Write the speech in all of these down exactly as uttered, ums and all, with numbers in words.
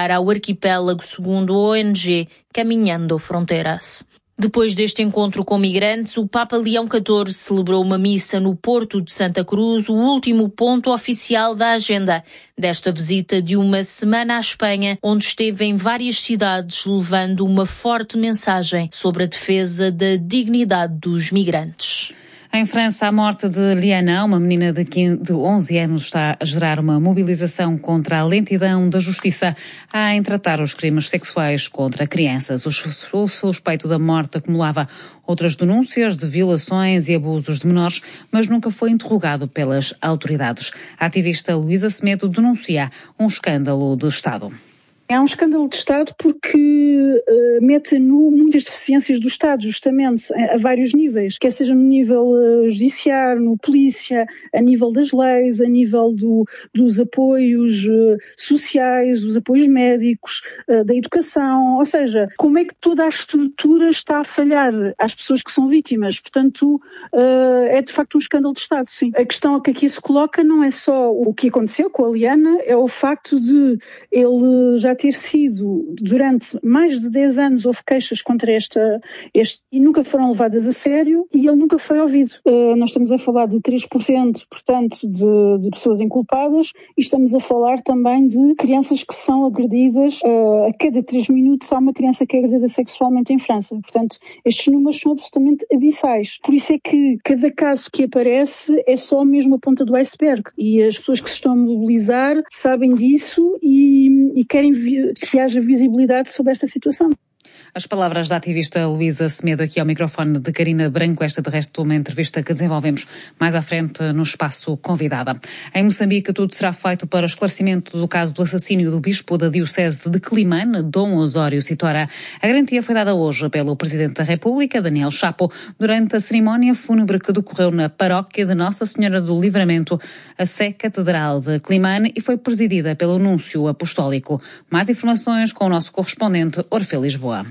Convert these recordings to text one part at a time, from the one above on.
chegar ao arquipélago, segundo a O N G Caminhando Fronteiras. Depois deste encontro com migrantes, o Papa Leão catorze celebrou uma missa no Porto de Santa Cruz, o último ponto oficial da agenda desta visita de uma semana à Espanha, onde esteve em várias cidades levando uma forte mensagem sobre a defesa da dignidade dos migrantes. Em França, a morte de Liana, uma menina de, quinze, de onze anos, está a gerar uma mobilização contra a lentidão da justiça em tratar os crimes sexuais contra crianças. O suspeito da morte acumulava outras denúncias de violações e abusos de menores, mas nunca foi interrogado pelas autoridades. A ativista Luísa Semedo denuncia um escândalo de Estado. É um escândalo de Estado porque uh, mete a nu muitas deficiências do Estado, justamente, a, a vários níveis, quer seja no nível uh, judiciário, no polícia, a nível das leis, a nível do, dos apoios uh, sociais, os apoios médicos, uh, da educação, ou seja, como é que toda a estrutura está a falhar às pessoas que são vítimas. Portanto, uh, é de facto um escândalo de Estado, sim. A questão que aqui se coloca não é só o que aconteceu com a Liana, é o facto de ele já ter sido, durante mais de dez anos, houve queixas contra esta, este, e nunca foram levadas a sério, e ele nunca foi ouvido. Uh, nós estamos a falar de três por cento, portanto, de, de pessoas inculpadas, e estamos a falar também de crianças que são agredidas, uh, a cada três minutos há uma criança que é agredida sexualmente em França. Portanto, estes números são absolutamente abissais. Por isso é que cada caso que aparece é só mesmo a ponta do iceberg, e as pessoas que se estão a mobilizar sabem disso e, e querem que haja visibilidade sobre esta situação. As palavras da ativista Luísa Semedo aqui ao microfone de Karina Branco, esta de resto uma entrevista que desenvolvemos mais à frente no espaço Convidada. Em Moçambique, tudo será feito para o esclarecimento do caso do assassínio do bispo da diocese de Climane, Dom Osório Citora. A garantia foi dada hoje pelo Presidente da República, Daniel Chapo, durante a cerimónia fúnebre que decorreu na paróquia de Nossa Senhora do Livramento, a Sé Catedral de Climane, e foi presidida pelo Núncio Apostólico. Mais informações com o nosso correspondente Orfeu Lisboa.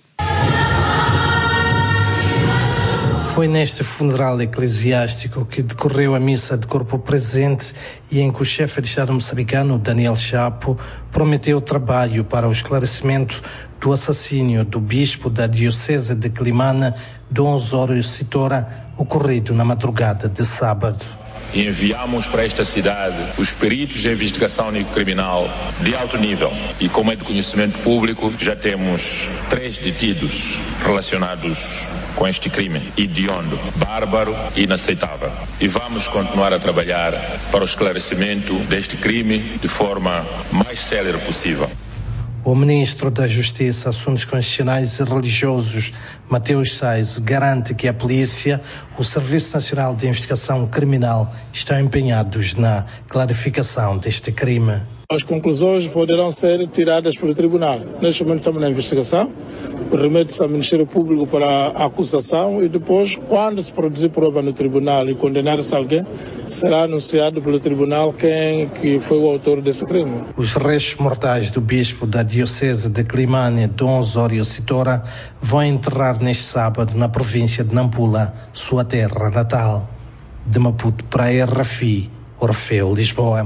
Foi neste funeral eclesiástico que decorreu a missa de corpo presente e em que o chefe de Estado moçambicano, Daniel Chapo, prometeu trabalho para o esclarecimento do assassínio do bispo da diocese de Climane, Dom Osório Citora, ocorrido na madrugada de sábado. Enviamos para esta cidade os peritos de investigação criminal de alto nível e, como é de conhecimento público, já temos três detidos relacionados com este crime hediondo, bárbaro e inaceitável. E vamos continuar a trabalhar para o esclarecimento deste crime de forma mais célere possível. O ministro da Justiça, Assuntos Constitucionais e Religiosos, Mateus Sais, garante que a polícia, o Serviço Nacional de Investigação Criminal, estão empenhados na clarificação deste crime. As conclusões poderão ser tiradas pelo tribunal. Neste momento estamos na investigação, remete-se ao Ministério Público para a acusação e depois, quando se produzir prova no tribunal e condenar-se alguém, será anunciado pelo tribunal quem que foi o autor desse crime. Os restos mortais do bispo da diocese de Climane, Dom Osório Citora, vão enterrar neste sábado na província de Nampula, sua terra natal. De Maputo para a R F I, Orfeu Lisboa.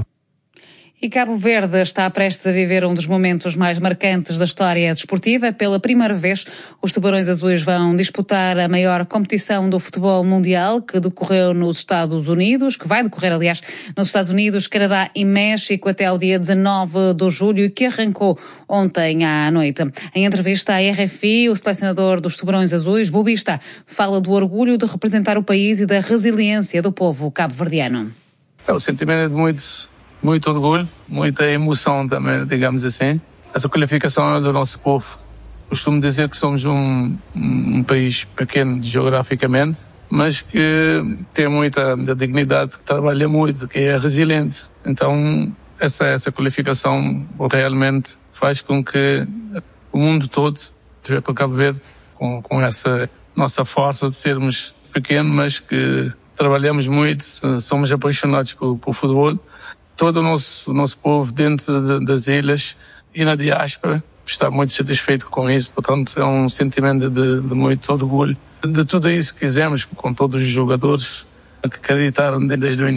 E Cabo Verde está prestes a viver um dos momentos mais marcantes da história desportiva. Pela primeira vez, os Tubarões Azuis vão disputar a maior competição do futebol mundial, que decorreu nos Estados Unidos, que vai decorrer, aliás, nos Estados Unidos, Canadá e México até ao dia dezanove de julho, e que arrancou ontem à noite. Em entrevista à R F I, o selecionador dos Tubarões Azuis, Bubista, fala do orgulho de representar o país e da resiliência do povo cabo-verdiano. É o sentimento de muitos... Muito orgulho, muita emoção também, digamos assim. Essa qualificação é do nosso povo. Costumo dizer que somos um, um país pequeno geograficamente, mas que tem muita, muita dignidade, que trabalha muito, que é resiliente. Então, essa, essa qualificação realmente faz com que o mundo todo esteja com Cabo Verde, com, com essa nossa força de sermos pequenos, mas que trabalhamos muito, somos apaixonados por, por futebol. Todo o nosso, o nosso povo dentro de, das ilhas e na diáspora está muito satisfeito com isso, portanto é um sentimento de, de muito orgulho de tudo isso que fizemos com todos os jogadores que acreditaram desde o início.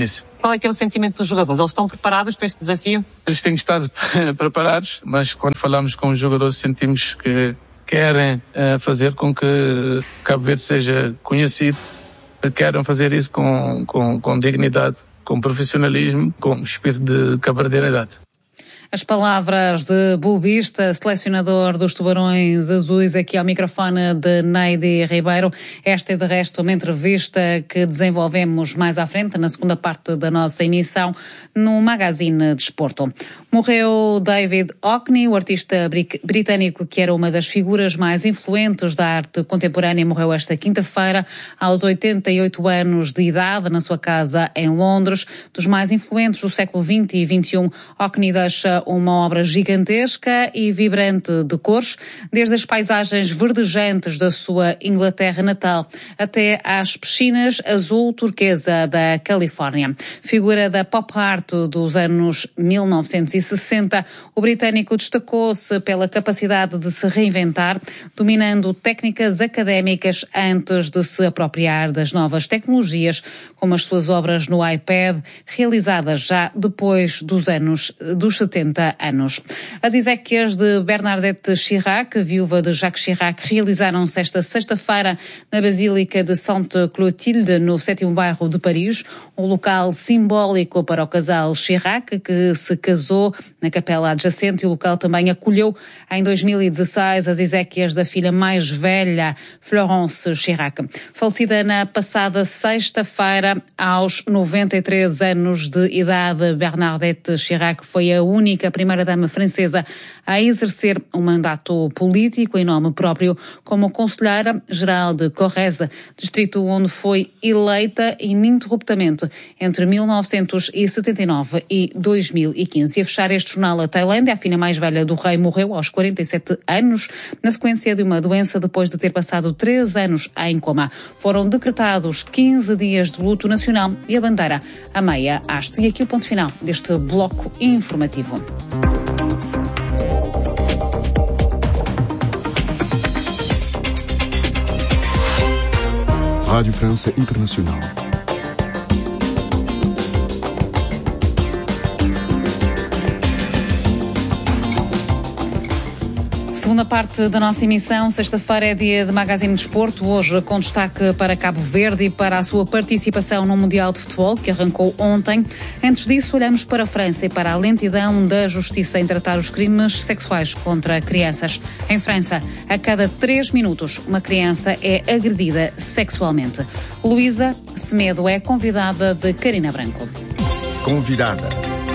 qual é que é o sentimento dos jogadores? Eles estão preparados para este desafio? Eles têm que estar preparados, mas quando falamos com os jogadores sentimos que querem uh, fazer com que Cabo Verde seja conhecido, que querem fazer isso com, com, com dignidade, com profissionalismo, com espírito de cabardianidade. As palavras de Bobista, selecionador dos Tubarões Azuis, aqui ao microfone de Neide Ribeiro. Esta é, de resto, uma entrevista que desenvolvemos mais à frente, na segunda parte da nossa emissão, no Magazine Desporto. Morreu David Hockney, o artista britânico que era uma das figuras mais influentes da arte contemporânea, morreu esta quinta-feira, aos oitenta e oito anos de idade, na sua casa em Londres. Dos mais influentes do século vinte e vinte e um, Hockney deixa uma obra gigantesca e vibrante de cores, desde as paisagens verdejantes da sua Inglaterra natal até às piscinas azul turquesa da Califórnia. Figura da pop art dos anos mil novecentos e sessenta, o britânico destacou-se pela capacidade de se reinventar, dominando técnicas académicas antes de se apropriar das novas tecnologias, como as suas obras no iPad, realizadas já depois dos anos dos setenta anos. As exéquias de Bernadette Chirac, viúva de Jacques Chirac, realizaram-se esta sexta-feira na Basílica de Sainte-Clotilde, no sétimo bairro de Paris, um local simbólico para o casal Chirac, que se casou na capela adjacente, e o local também acolheu em dois mil e dezesseis as exéquias da filha mais velha, Florence Chirac. Falecida na passada sexta-feira, aos noventa e três anos de idade, Bernadette Chirac foi a única primeira-dama francesa a exercer um mandato político em nome próprio como conselheira-geral de Corrèze, distrito onde foi eleita ininterruptamente entre mil novecentos e setenta e nove e dois mil e quinze. E a fechar este jornal, a Tailândia, a filha mais velha do rei, morreu aos quarenta e sete anos na sequência de uma doença depois de ter passado três anos em coma. Foram decretados quinze dias de luto nacional e a bandeira a meia haste. E aqui o ponto final deste bloco informativo. Rádio França Internacional. Segunda parte da nossa emissão, sexta-feira é dia de Magazine Desporto, hoje com destaque para Cabo Verde e para a sua participação no Mundial de Futebol, que arrancou ontem. Antes disso, olhamos para a França e para a lentidão da justiça em tratar os crimes sexuais contra crianças. Em França, a cada três minutos, uma criança é agredida sexualmente. Luísa Semedo é convidada de Carina Branco. Convidada.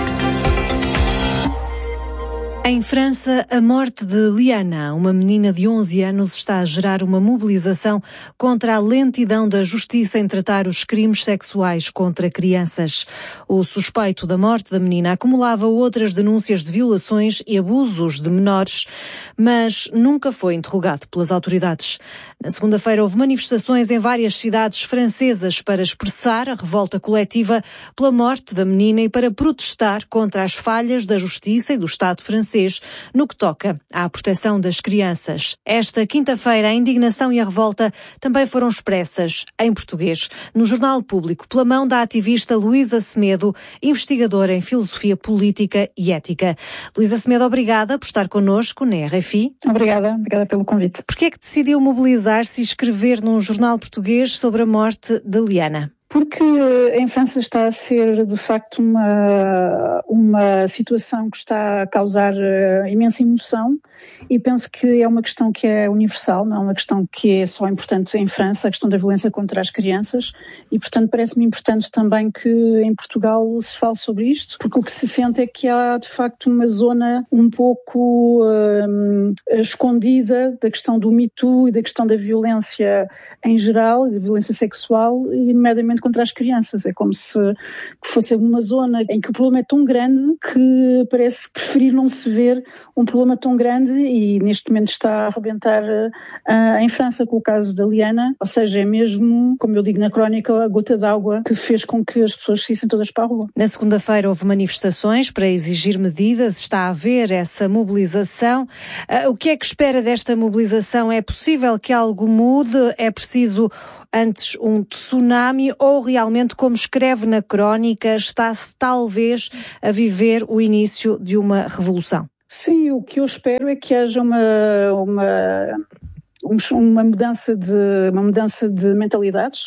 Em França, a morte de Liana, uma menina de onze anos, está a gerar uma mobilização contra a lentidão da justiça em tratar os crimes sexuais contra crianças. O suspeito da morte da menina acumulava outras denúncias de violações e abusos de menores, mas nunca foi interrogado pelas autoridades. Na segunda-feira houve manifestações em várias cidades francesas para expressar a revolta coletiva pela morte da menina e para protestar contra as falhas da justiça e do Estado francês no que toca à proteção das crianças. Esta quinta-feira, a indignação e a revolta também foram expressas em português no Jornal Público, pela mão da ativista Luísa Semedo, investigadora em filosofia política e ética. Luísa Semedo, obrigada por estar connosco na R F I. Obrigada, obrigada pelo convite. Porquê é que decidiu mobilizar-se e escrever num jornal português sobre a morte de Liana? Porque em França está a ser, de facto, uma, uma situação que está a causar uh, imensa emoção, e penso que é uma questão que é universal, não é uma questão que é só importante em França, a questão da violência contra as crianças, e portanto parece-me importante também que em Portugal se fale sobre isto, porque o que se sente é que há de facto uma zona um pouco uh, escondida da questão do Me Too e da questão da violência em geral, da violência sexual, e nomeadamente contra as crianças. É como se fosse uma zona em que o problema é tão grande que parece preferir não se ver um problema tão grande, e neste momento está a arrebentar uh, em França com o caso da Liana, ou seja, é mesmo, como eu digo na crónica, a gota d'água que fez com que as pessoas saíssem todas para a rua. Na segunda-feira houve manifestações para exigir medidas, está a haver essa mobilização. Uh, o que é que espera desta mobilização? É possível que algo mude? É preciso antes um tsunami ou realmente, como escreve na crónica, está-se talvez a viver o início de uma revolução? Sim, o que eu espero é que haja uma, uma, uma, mudança de, uma mudança de mentalidades,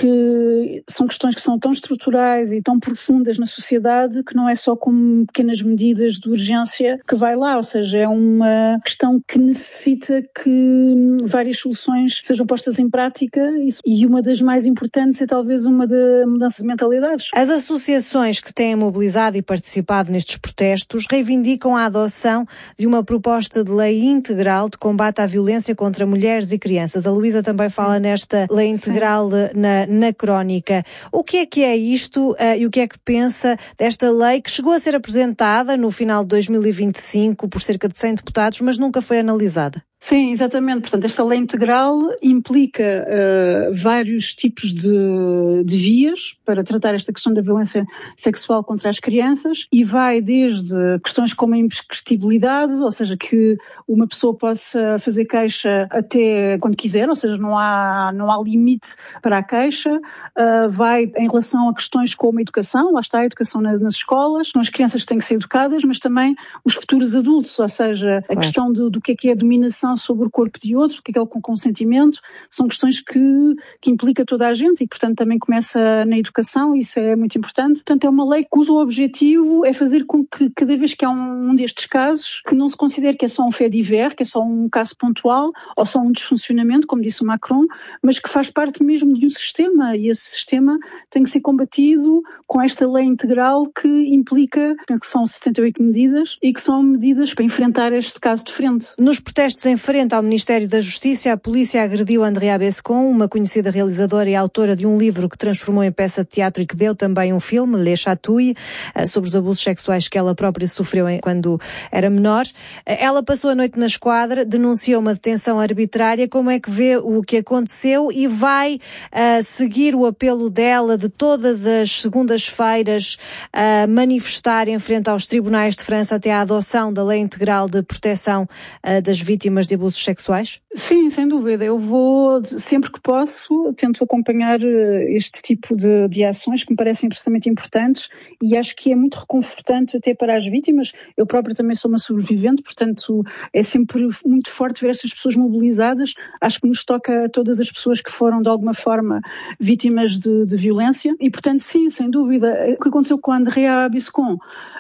porque são questões que são tão estruturais e tão profundas na sociedade que não é só com pequenas medidas de urgência que vai lá, ou seja, é uma questão que necessita que várias soluções sejam postas em prática e uma das mais importantes é talvez uma da mudança de mentalidades. As associações que têm mobilizado e participado nestes protestos reivindicam a adoção de uma proposta de lei integral de combate à violência contra mulheres e crianças. A Luísa também fala nesta lei integral na, na crónica. O que é que é isto uh, e o que é que pensa desta lei que chegou a ser apresentada no final de dois mil e vinte e cinco por cerca de cem deputados, mas nunca foi analisada? Sim, exatamente. Portanto, esta lei integral implica uh, vários tipos de, de vias para tratar esta questão da violência sexual contra as crianças e vai desde questões como a imprescritibilidade, ou seja, que uma pessoa possa fazer queixa até quando quiser, ou seja, não há, não há limite para a queixa, uh, vai em relação a questões como a educação, lá está a educação nas, nas escolas, são as crianças que têm que ser educadas, mas também os futuros adultos, ou seja, a claro. questão do, do que é que é a dominação sobre o corpo de outro, o que é que é o consentimento, são questões que, que implica toda a gente e, portanto, também começa na educação, isso é muito importante. Portanto, é uma lei cujo objetivo é fazer com que, cada vez que há um, um destes casos, que não se considere que é só um fait divers, que é só um caso pontual, ou só um desfuncionamento, como disse o Macron, mas que faz parte mesmo de um sistema, e esse sistema tem que ser combatido com esta lei integral que implica, penso que são setenta e oito medidas, e que são medidas para enfrentar este caso de frente. Nos protestos em frente ao Ministério da Justiça, a polícia agrediu Andrea Bescon, uma conhecida realizadora e autora de um livro que transformou em peça de teatro e que deu também um filme, Les Chatouilles, sobre os abusos sexuais que ela própria sofreu quando era menor. Ela passou a noite na esquadra, denunciou uma detenção arbitrária. Como é que vê o que aconteceu e vai uh, seguir o apelo dela de todas as segundas-feiras a uh, manifestar em frente aos tribunais de França até à adoção da Lei Integral de Proteção uh, das Vítimas de abusos sexuais? Sim, sem dúvida. Eu vou, sempre que posso, tento acompanhar este tipo de, de ações que me parecem absolutamente importantes e acho que é muito reconfortante até para as vítimas. Eu própria também sou uma sobrevivente, portanto é sempre muito forte ver estas pessoas mobilizadas. Acho que nos toca a todas as pessoas que foram de alguma forma vítimas de, de violência e, portanto, sim, sem dúvida. O que aconteceu com a Andrea Bescon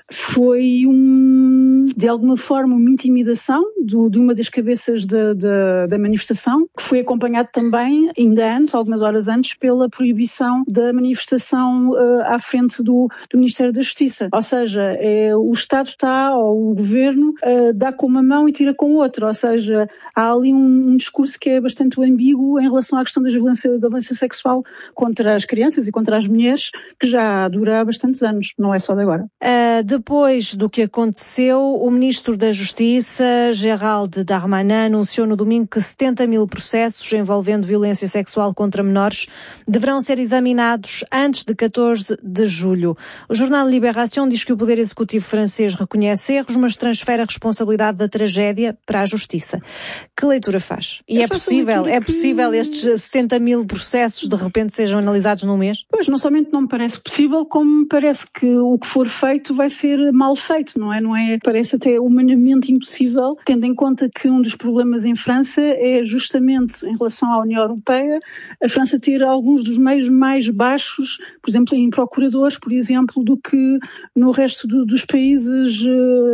foi um, de alguma forma uma intimidação do, de uma das cabeças de, de, da manifestação, que foi acompanhado também, ainda antes, algumas horas antes, pela proibição da manifestação uh, à frente do, do Ministério da Justiça. Ou seja, é, o Estado está, ou o Governo, uh, dá com uma mão e tira com outra. Ou seja, há ali um, um discurso que é bastante ambíguo em relação à questão da violência, da violência sexual contra as crianças e contra as mulheres, que já dura há bastantes anos, não é só de agora. Uh, depois do que aconteceu, o Ministro da Justiça, Gérald Darmanin, anunciou no domingo que setenta mil processos envolvendo violência sexual contra menores deverão ser examinados antes de catorze de julho. O jornal Libération diz que o Poder Executivo francês reconhece erros, mas transfere a responsabilidade da tragédia para a Justiça. Que leitura faz? E é possível, é possível estes setenta mil processos de repente sejam analisados num mês? Pois, não somente não me parece possível, como me parece que o que for feito vai ser mal feito, não é? Não é? Parece até humanamente impossível, tendo em conta que um dos problemas em França é justamente em relação à União Europeia, a França ter alguns dos meios mais baixos, por exemplo, em procuradores, por exemplo, do que no resto do, dos países uh,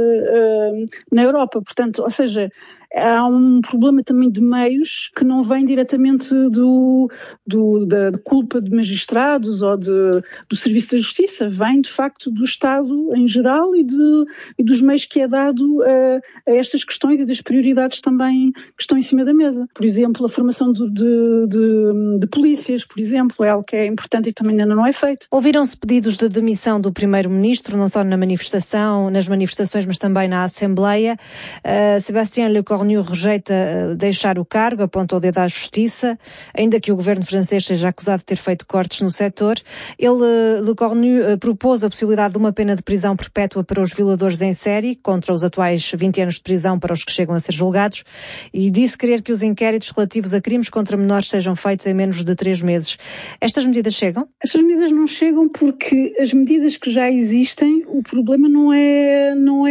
uh, na Europa. Portanto, ou seja, há um problema também de meios que não vem diretamente do, do, da culpa de magistrados ou de, do Serviço da Justiça, vem de facto do Estado em geral e, de, e dos meios que é dado a, a estas questões e das prioridades também que estão em cima da mesa. Por exemplo, a formação de, de, de, de polícias, por exemplo, é algo que é importante e também ainda não é feito. Ouviram-se pedidos de demissão do Primeiro-Ministro, não só na manifestação, nas manifestações, mas também na Assembleia. Uh, Sébastien Lecornu Cornu rejeita deixar o cargo, aponta o dedo à justiça, ainda que o governo francês seja acusado de ter feito cortes no setor. Ele, Le Cornu, propôs a possibilidade de uma pena de prisão perpétua para os violadores em série, contra os atuais vinte anos de prisão para os que chegam a ser julgados, e disse querer que os inquéritos relativos a crimes contra menores sejam feitos em menos de três meses. Estas medidas chegam? Estas medidas não chegam porque as medidas que já existem, o problema não é, não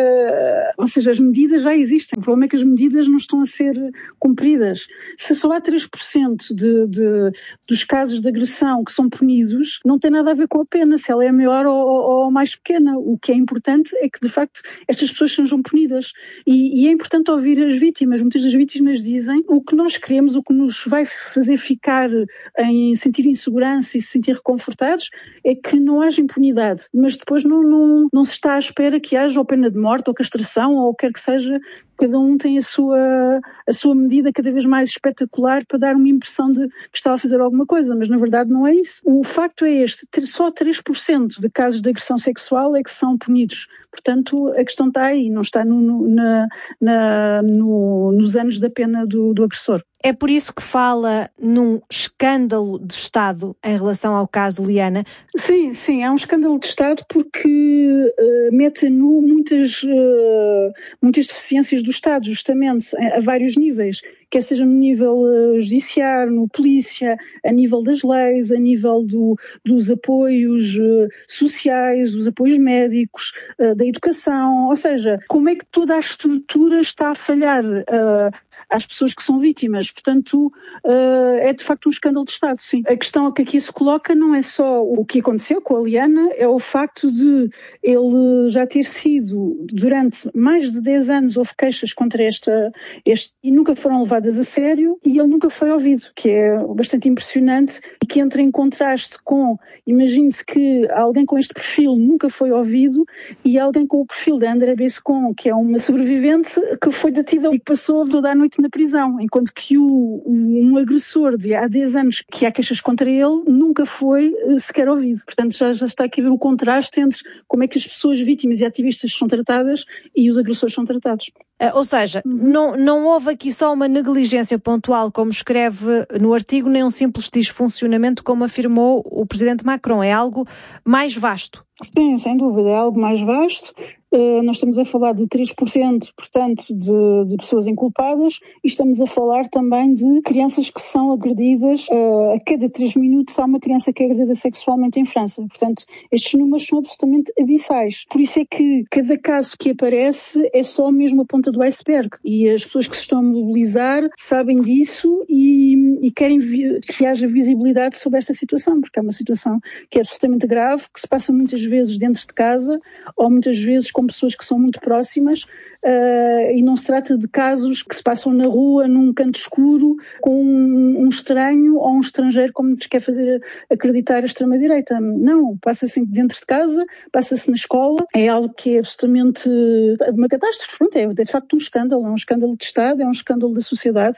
é, ou seja, as medidas já existem, o problema é que as medidas não estão a ser cumpridas. Se só há três por cento de, de, dos casos de agressão que são punidos, não tem nada a ver com a pena, se ela é maior ou, ou, ou mais pequena. O que é importante é que, de facto, estas pessoas sejam punidas. E, e é importante ouvir as vítimas. Muitas das vítimas dizem o que nós queremos, o que nos vai fazer ficar em sentir insegurança e se sentir reconfortados é que não haja impunidade. Mas depois não, não, não se está à espera que haja ou pena de morte ou castração ou o que quer que seja. Cada um tem a sua, a sua medida cada vez mais espetacular para dar uma impressão de que está a fazer alguma coisa, mas na verdade não é isso. O facto é este, só três por cento de casos de agressão sexual é que são punidos. Portanto, a questão está aí, não está no, no, na, na, no, nos anos da pena do, do agressor. É por isso que fala num escândalo de Estado em relação ao caso Liana? Sim, sim, é um escândalo de Estado porque uh, mete a nu muitas, uh, muitas deficiências do Estado, justamente, a, a vários níveis, quer seja no nível uh, judiciário, no polícia, a nível das leis, a nível do, dos apoios uh, sociais, dos apoios médicos, uh, da educação, ou seja, como é que toda a estrutura está a falhar uh, às pessoas que são vítimas. Portanto, uh, é de facto um escândalo de Estado, sim. A questão que aqui se coloca não é só o que aconteceu com a Liana, é o facto de ele já ter sido, durante mais de dez anos, houve queixas contra esta, este, e nunca foram levadas a sério, e ele nunca foi ouvido, que é bastante impressionante, e que entra em contraste com, imagine-se que alguém com este perfil nunca foi ouvido, e alguém com o perfil da André Bescon, que é uma sobrevivente, que foi detida e que passou toda a noite na prisão, enquanto que o, um agressor de há dez anos que há queixas contra ele nunca foi uh, sequer ouvido. Portanto, já, já está aqui a ver o contraste entre como é que as pessoas vítimas e ativistas são tratadas e os agressores são tratados. Uh, ou seja, uhum. não, não houve aqui só uma negligência pontual, como escreve no artigo, nem um simples desfuncionamento, como afirmou o presidente Macron. É algo mais vasto. Sim, sem dúvida, é algo mais vasto. Uh, nós estamos a falar de três por cento, portanto, de, de pessoas inculpadas, e estamos a falar também de crianças que são agredidas. Uh, a cada três minutos há uma criança que é agredida sexualmente em França. Portanto, estes números são absolutamente abissais. Por isso é que cada caso que aparece é só mesmo a ponta do iceberg. E as pessoas que se estão a mobilizar sabem disso e, e querem vi- que haja visibilidade sobre esta situação, porque é uma situação que é absolutamente grave, que se passa muitas vezes dentro de casa, ou muitas vezes com pessoas que são muito próximas, uh, e não se trata de casos que se passam na rua, num canto escuro, com um, um estranho ou um estrangeiro, como nos quer fazer acreditar a extrema-direita. Não, passa-se dentro de casa, passa-se na escola, é algo que é absolutamente uma catástrofe. Pronto, é de facto um escândalo, é um escândalo de Estado, é um escândalo da sociedade,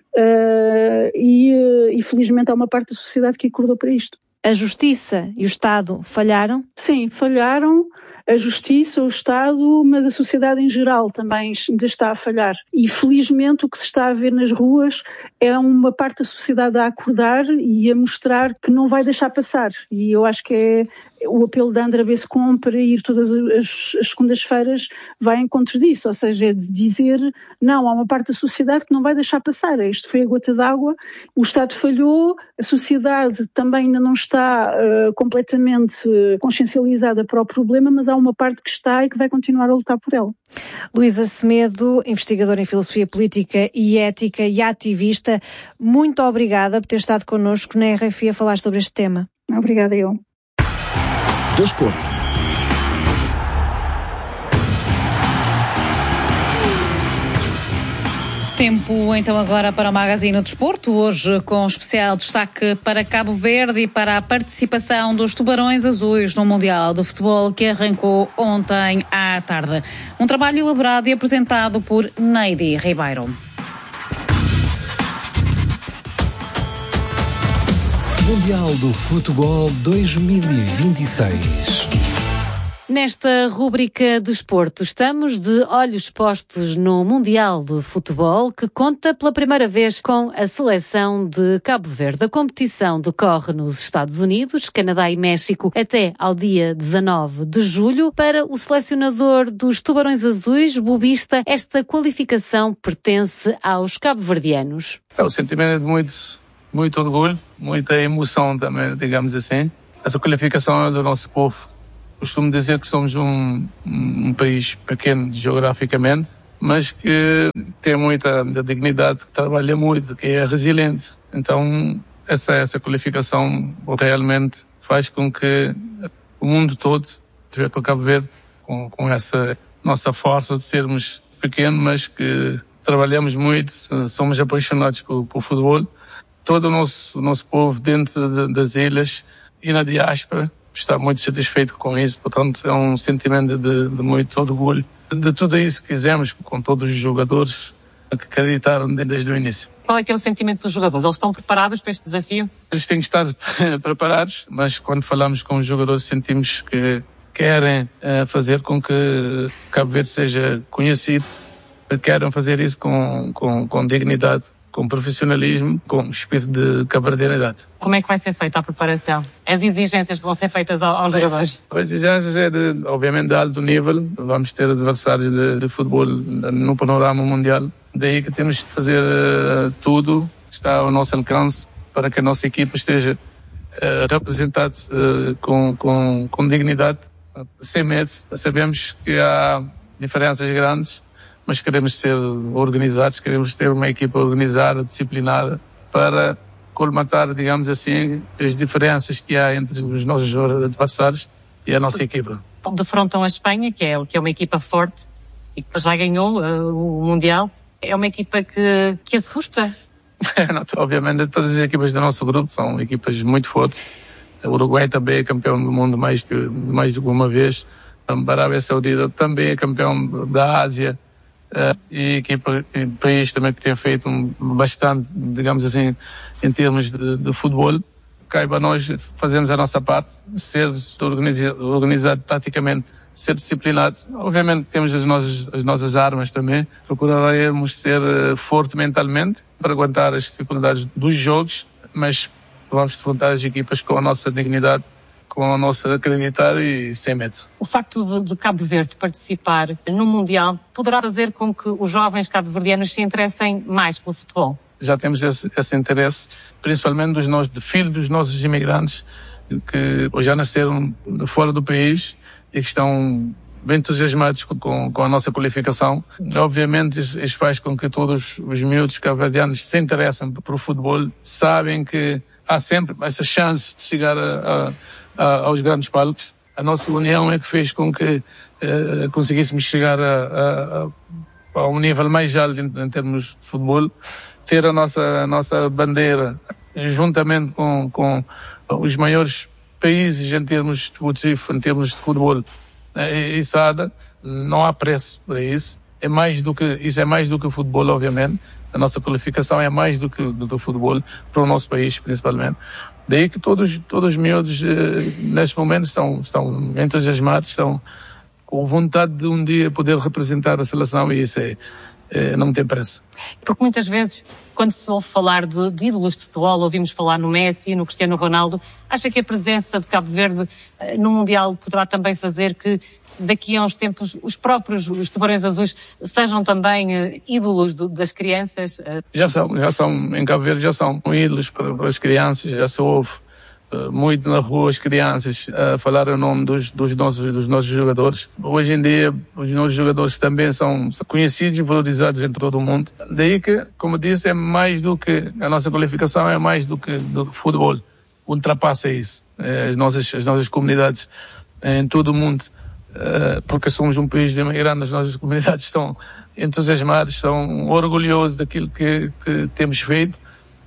uh, e, e felizmente há uma parte da sociedade que acordou para isto. A Justiça e o Estado falharam? Sim, falharam. A Justiça, o Estado, mas a sociedade em geral também ainda está a falhar. E felizmente o que se está a ver nas ruas é uma parte da sociedade a acordar e a mostrar que não vai deixar passar. E eu acho que é o apelo da André Bescon para ir todas as, as segundas-feiras vai em encontro disso, ou seja, é de dizer não, há uma parte da sociedade que não vai deixar passar, isto foi a gota d'água, o Estado falhou, a sociedade também ainda não está uh, completamente consciencializada para o problema, mas há uma parte que está e que vai continuar a lutar por ela. Luísa Semedo, investigadora em Filosofia Política e Ética e ativista, muito obrigada por ter estado connosco na R F I a falar sobre este tema. Obrigada eu. Desporto. Tempo então agora para o Magazine do Desporto, hoje com especial destaque para Cabo Verde e para a participação dos Tubarões Azuis no Mundial de Futebol que arrancou ontem à tarde. Um trabalho elaborado e apresentado por Neidi Ribeiro. Mundial do Futebol dois mil e vinte e seis. Nesta rúbrica de desporto, estamos de olhos postos no Mundial de Futebol, que conta pela primeira vez com a seleção de Cabo Verde. A competição decorre nos Estados Unidos, Canadá e México até ao dia dezanove de julho. Para o selecionador dos Tubarões Azuis, Bobista, esta qualificação pertence aos cabo-verdianos. É um sentimento de muito, muito orgulho, muita emoção também, digamos assim. Essa qualificação é do nosso povo. Costumo dizer que somos um, um país pequeno geograficamente, mas que tem muita, muita dignidade, que trabalha muito, que é resiliente. Então, essa, essa qualificação realmente faz com que o mundo todo esteja com Cabo Verde, com, com essa nossa força de sermos pequenos, mas que trabalhamos muito, somos apaixonados por, por futebol. Todo o nosso, o nosso povo dentro de, das ilhas e na diáspora está muito satisfeito com isso, portanto é um sentimento de, de muito orgulho de tudo isso que fizemos com todos os jogadores que acreditaram desde o início. Qual é que é o sentimento dos jogadores? Eles estão preparados para este desafio? Eles têm que estar preparados, mas quando falamos com os jogadores sentimos que querem uh, fazer com que Cabo Verde seja conhecido, querem fazer isso com, com, com dignidade, com profissionalismo, com espírito de cabo-verdianidade. Como é que vai ser feita a preparação? As exigências que vão ser feitas aos jogadores? As exigências é, de, obviamente, de alto nível. Vamos ter adversários de, de futebol no panorama mundial. Daí que temos que fazer uh, tudo que está ao nosso alcance para que a nossa equipa esteja uh, representada uh, com, com, com dignidade, uh, sem medo. Sabemos que há diferenças grandes, mas queremos ser organizados, queremos ter uma equipa organizada, disciplinada, para colmatar, digamos assim, as diferenças que há entre os nossos adversários e a nossa equipa. Defrontam a Espanha, que é, que é uma equipa forte e que já ganhou uh, o Mundial. É uma equipa que, que assusta? Não, obviamente, todas as equipas do nosso grupo são equipas muito fortes. O Uruguai também é campeão do mundo mais, que, mais do que uma vez. A Arábia Saudita também é campeão da Ásia. Uh, e equipa, e país também que tem feito um, bastante, digamos assim, em termos de, de futebol. Cabe a nós fazermos a nossa parte, ser organizado, organizado taticamente, ser disciplinado. Obviamente temos as nossas, as nossas armas também. Procuraremos ser uh, forte mentalmente para aguentar as dificuldades dos jogos, mas vamos defrontar as equipas com a nossa dignidade, com o nosso acreditar e sem medo. O facto de, de Cabo Verde participar no Mundial poderá fazer com que os jovens cabo-verdianos se interessem mais pelo futebol? Já temos esse, esse interesse, principalmente dos nossos, de filhos dos nossos imigrantes que já nasceram fora do país e que estão bem entusiasmados com, com a nossa qualificação. Obviamente isso, isso faz com que todos os miúdos cabo-verdianos se interessem por futebol, sabem que há sempre essa chance de chegar a, a aos grandes palcos. A nossa união é que fez com que uh, conseguíssemos chegar a, a, a, a um nível mais alto em, em termos de futebol, ter a nossa, a nossa bandeira juntamente com, com os maiores países em termos esportivos, em termos de futebol, é içada. Não há preço para isso. É mais do que, isso é mais do que o futebol, obviamente. A nossa qualificação é mais do que, do que o futebol, para o nosso país principalmente. Daí que todos, todos os miúdos, eh, neste momento, estão, estão entusiasmados, estão com vontade de um dia poder representar a seleção, e isso é, é, não tem preço. Porque muitas vezes, quando se ouve falar de, de ídolos de futebol, ouvimos falar no Messi, no Cristiano Ronaldo, acha que a presença de Cabo Verde eh, no Mundial poderá também fazer que daqui a uns tempos os próprios os Tubarões Azuis sejam também uh, ídolos do, das crianças? Uh... Já são, já são, em Cabo Verde já são ídolos para, para as crianças, já se ouve uh, muito na rua as crianças a uh, falar o nome dos, dos, nossos, dos nossos jogadores. Hoje em dia os nossos jogadores também são, são conhecidos e valorizados em todo o mundo. Daí que, como disse, é mais do que, a nossa qualificação é mais do que, do que futebol. Ultrapassa isso. É, as, nossas, as nossas comunidades em todo o mundo, Uh, porque somos um país de imigrantes, as nossas comunidades estão entusiasmadas, estão orgulhosos daquilo que, que temos feito,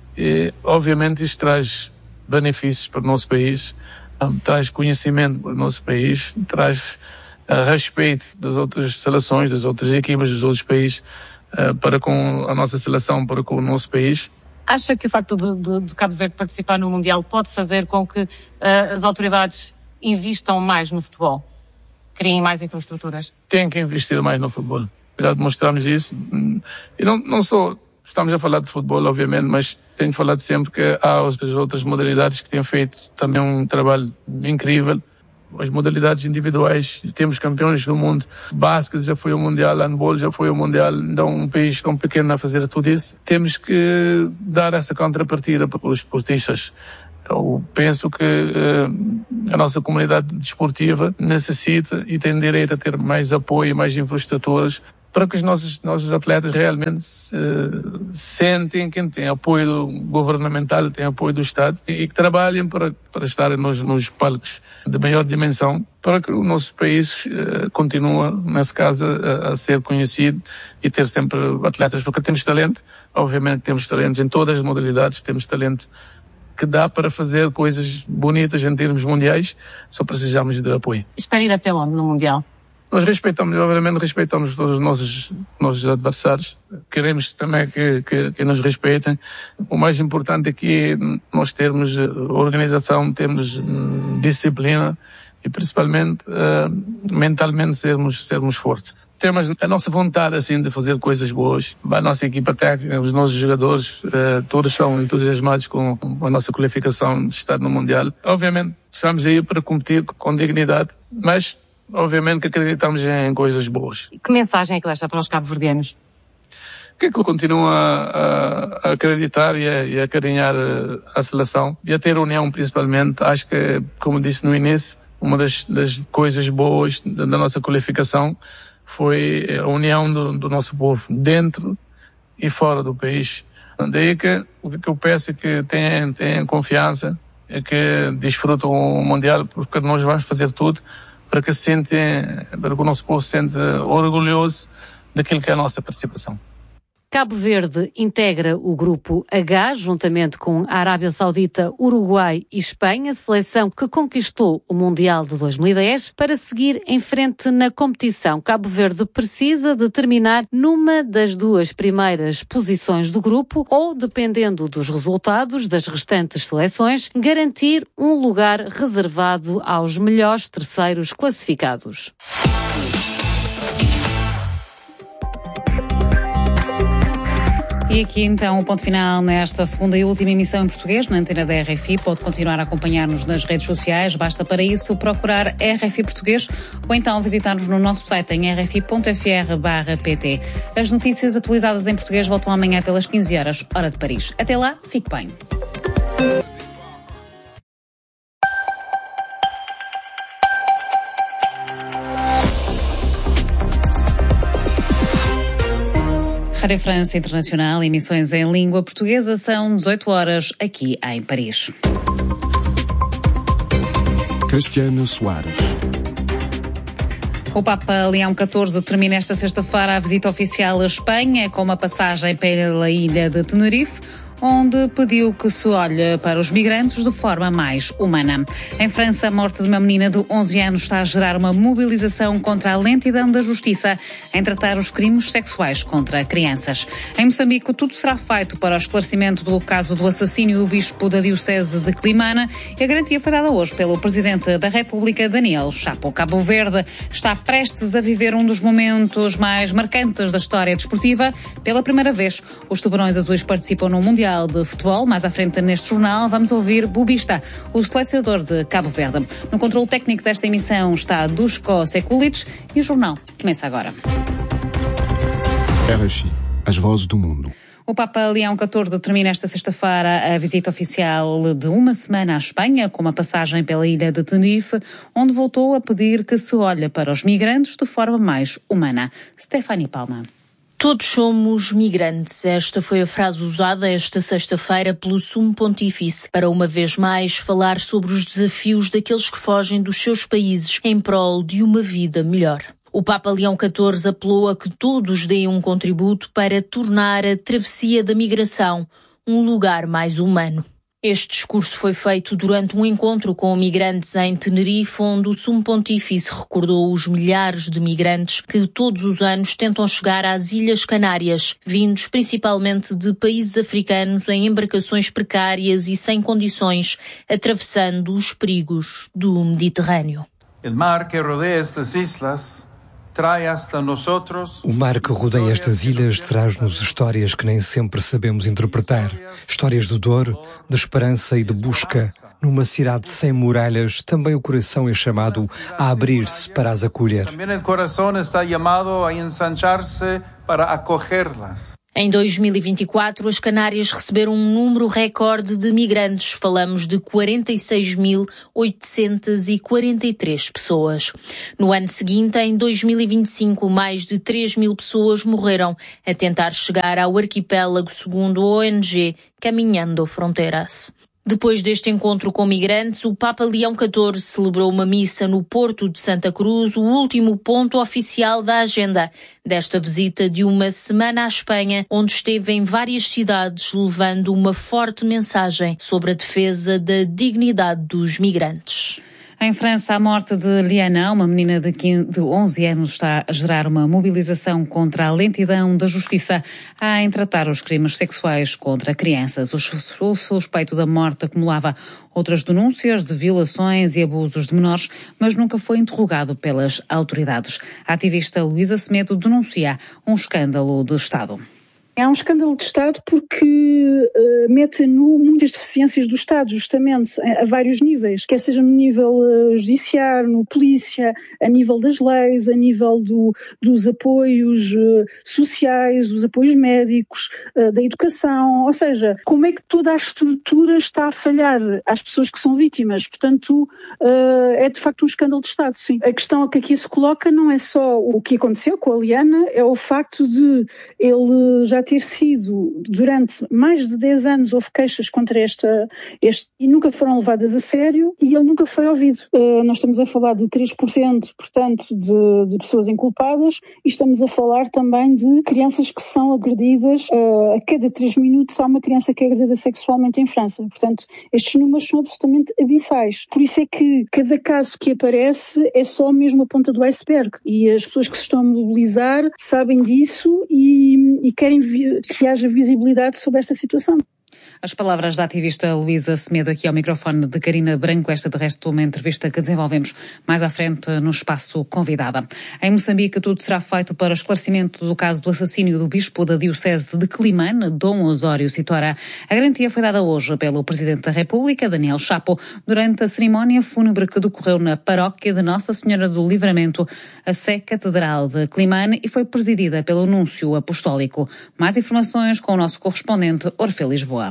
e obviamente isso traz benefícios para o nosso país, um, traz conhecimento para o nosso país, traz uh, respeito das outras seleções, das outras equipas dos outros países uh, para com a nossa seleção, para com o nosso país. Acha que o facto de, de, de Cabo Verde participar no Mundial pode fazer com que uh, as autoridades invistam mais no futebol? criem mais infraestruturas? Tem que investir mais no futebol. Já demonstramos isso. E não, não só estamos a falar de futebol, obviamente, mas tenho falado sempre que há as outras modalidades que têm feito também um trabalho incrível. As modalidades individuais, temos campeões do mundo. Basquete já foi ao Mundial, handball já foi ao Mundial. Então, um país tão pequeno a fazer tudo isso, temos que dar essa contrapartida para os esportistas. Eu penso que uh, a nossa comunidade desportiva necessita e tem direito a ter mais apoio, mais infraestruturas, para que os nossos, nossos atletas realmente uh, sentem que têm apoio governamental, têm apoio do Estado e que trabalhem para, para estarem nos, nos palcos de maior dimensão, para que o nosso país uh, continue, nesse caso, a, a ser conhecido e ter sempre atletas, porque temos talento, obviamente temos talentos em todas as modalidades, temos talento que dá para fazer coisas bonitas em termos mundiais, só precisamos de apoio. Espera ir até onde no Mundial? Nós respeitamos, obviamente respeitamos todos os nossos, nossos adversários. Queremos também que, que, que nos respeitem. O mais importante aqui é nós termos organização, termos disciplina e principalmente uh, mentalmente sermos, sermos fortes. Temos a nossa vontade assim de fazer coisas boas. A nossa equipa técnica, os nossos jogadores, uh, todos são entusiasmados com a nossa qualificação de estar no Mundial. Obviamente estamos aí para competir com dignidade, mas obviamente que acreditamos em coisas boas. Que mensagem é que deixa para os cabo-verdianos? Que eu continuo a, a acreditar e a, e a carinhar a, a seleção e a ter união principalmente. Acho que, como disse no início, uma das, das coisas boas da, da nossa qualificação foi a união do, do nosso povo dentro e fora do país. Daí que o que eu peço é que tenham, tenham confiança e que desfrutem o Mundial, porque nós vamos fazer tudo para que, sentem, para que o nosso povo se sente orgulhoso daquilo que é a nossa participação. Cabo Verde integra o grupo H, juntamente com a Arábia Saudita, Uruguai e Espanha, seleção que conquistou o Mundial de dois mil e dez, para seguir em frente na competição. Cabo Verde precisa de terminar numa das duas primeiras posições do grupo ou, dependendo dos resultados das restantes seleções, garantir um lugar reservado aos melhores terceiros classificados. E aqui então o ponto final nesta segunda e última emissão em português na antena da R F I. Pode continuar a acompanhar-nos nas redes sociais, basta para isso procurar R F I Português ou então visitar-nos no nosso site em r f i ponto f r barra p t. As notícias atualizadas em português voltam amanhã pelas quinze horas, hora de Paris. Até lá, fique bem. Rádio França Internacional, emissões em língua portuguesa, são dezoito horas aqui em Paris. Cristiano Soares. O Papa Leão catorze termina esta sexta-feira a visita oficial à Espanha, com uma passagem pela ilha de Tenerife, onde pediu que se olhe para os migrantes de forma mais humana. Em França, a morte de uma menina de onze anos está a gerar uma mobilização contra a lentidão da justiça em tratar os crimes sexuais contra crianças. Em Moçambique, tudo será feito para o esclarecimento do caso do assassínio do bispo da Diocese de Climana e a garantia foi dada hoje pelo Presidente da República, Daniel Chapo. Cabo Verde está prestes a viver um dos momentos mais marcantes da história desportiva. Pela primeira vez, os Tubarões Azuis participam no Mundial de Futebol. Mais à frente neste jornal vamos ouvir Bubista, o selecionador de Cabo Verde. No controle técnico desta emissão está Duško Sekulic e o jornal começa agora. R F I, as vozes do mundo. O Papa Leão catorze termina esta sexta-feira a visita oficial de uma semana à Espanha, com uma passagem pela ilha de Tenerife, onde voltou a pedir que se olhe para os migrantes de forma mais humana. Stephanie Palma. Todos somos migrantes. Esta foi a frase usada esta sexta-feira pelo Sumo Pontífice para, uma vez mais, falar sobre os desafios daqueles que fogem dos seus países em prol de uma vida melhor. O Papa Leão catorze apelou a que todos deem um contributo para tornar a travessia da migração um lugar mais humano. Este discurso foi feito durante um encontro com migrantes em Tenerife, onde o Sumo Pontífice recordou os milhares de migrantes que todos os anos tentam chegar às Ilhas Canárias, vindos principalmente de países africanos em embarcações precárias e sem condições, atravessando os perigos do Mediterrâneo. O mar que rodeia estas islas O mar que rodeia estas ilhas traz-nos histórias que nem sempre sabemos interpretar. Histórias de dor, de esperança e de busca. Numa cidade sem muralhas, também o coração é chamado a abrir-se para as acolher. Também o coração está chamado a ensanchar-se para acolhê-las. Em dois mil e vinte e quatro, as Canárias receberam um número recorde de migrantes. Falamos de quarenta e seis mil oitocentas e quarenta e três pessoas. No ano seguinte, em dois mil e vinte e cinco, mais de três mil pessoas morreram a tentar chegar ao arquipélago, segundo a O N G Caminhando Fronteiras. Depois deste encontro com migrantes, o Papa Leão catorze celebrou uma missa no Porto de Santa Cruz, o último ponto oficial da agenda desta visita de uma semana à Espanha, onde esteve em várias cidades levando uma forte mensagem sobre a defesa da dignidade dos migrantes. Em França, a morte de Liana, uma menina de, quinze, de onze anos, está a gerar uma mobilização contra a lentidão da justiça em tratar os crimes sexuais contra crianças. O suspeito da morte acumulava outras denúncias de violações e abusos de menores, mas nunca foi interrogado pelas autoridades. A ativista Luísa Semedo denuncia um escândalo de Estado. É um escândalo de Estado porque uh, mete a nu muitas deficiências do Estado, justamente, a, a vários níveis, quer seja no nível uh, judiciário, no polícia, a nível das leis, a nível do, dos apoios uh, sociais, dos apoios médicos, uh, da educação, ou seja, como é que toda a estrutura está a falhar às pessoas que são vítimas. Portanto, uh, é de facto um escândalo de Estado, sim. A questão que aqui se coloca não é só o que aconteceu com a Liana, é o facto de ele já ter sido, durante mais de dez anos, houve queixas contra esta, este, e nunca foram levadas a sério, e ele nunca foi ouvido. Uh, nós estamos a falar de três por cento, portanto, de, de pessoas inculpadas, e estamos a falar também de crianças que são agredidas, uh, a cada três minutos há uma criança que é agredida sexualmente em França. Portanto, estes números são absolutamente abissais. Por isso é que cada caso que aparece é só mesmo a ponta do iceberg, e as pessoas que se estão a mobilizar sabem disso e, e querem que haja visibilidade sobre esta situação. As palavras da ativista Luísa Semedo aqui ao microfone de Carina Branco, esta de resto uma entrevista que desenvolvemos mais à frente no espaço Convidada. Em Moçambique, tudo será feito para o esclarecimento do caso do assassínio do bispo da diocese de Climane, Dom Osório Citora. A garantia foi dada hoje pelo Presidente da República, Daniel Chapo, durante a cerimónia fúnebre que decorreu na paróquia de Nossa Senhora do Livramento, a Sé Catedral de Climane, e foi presidida pelo Núncio Apostólico. Mais informações com o nosso correspondente Orfeu Lisboa.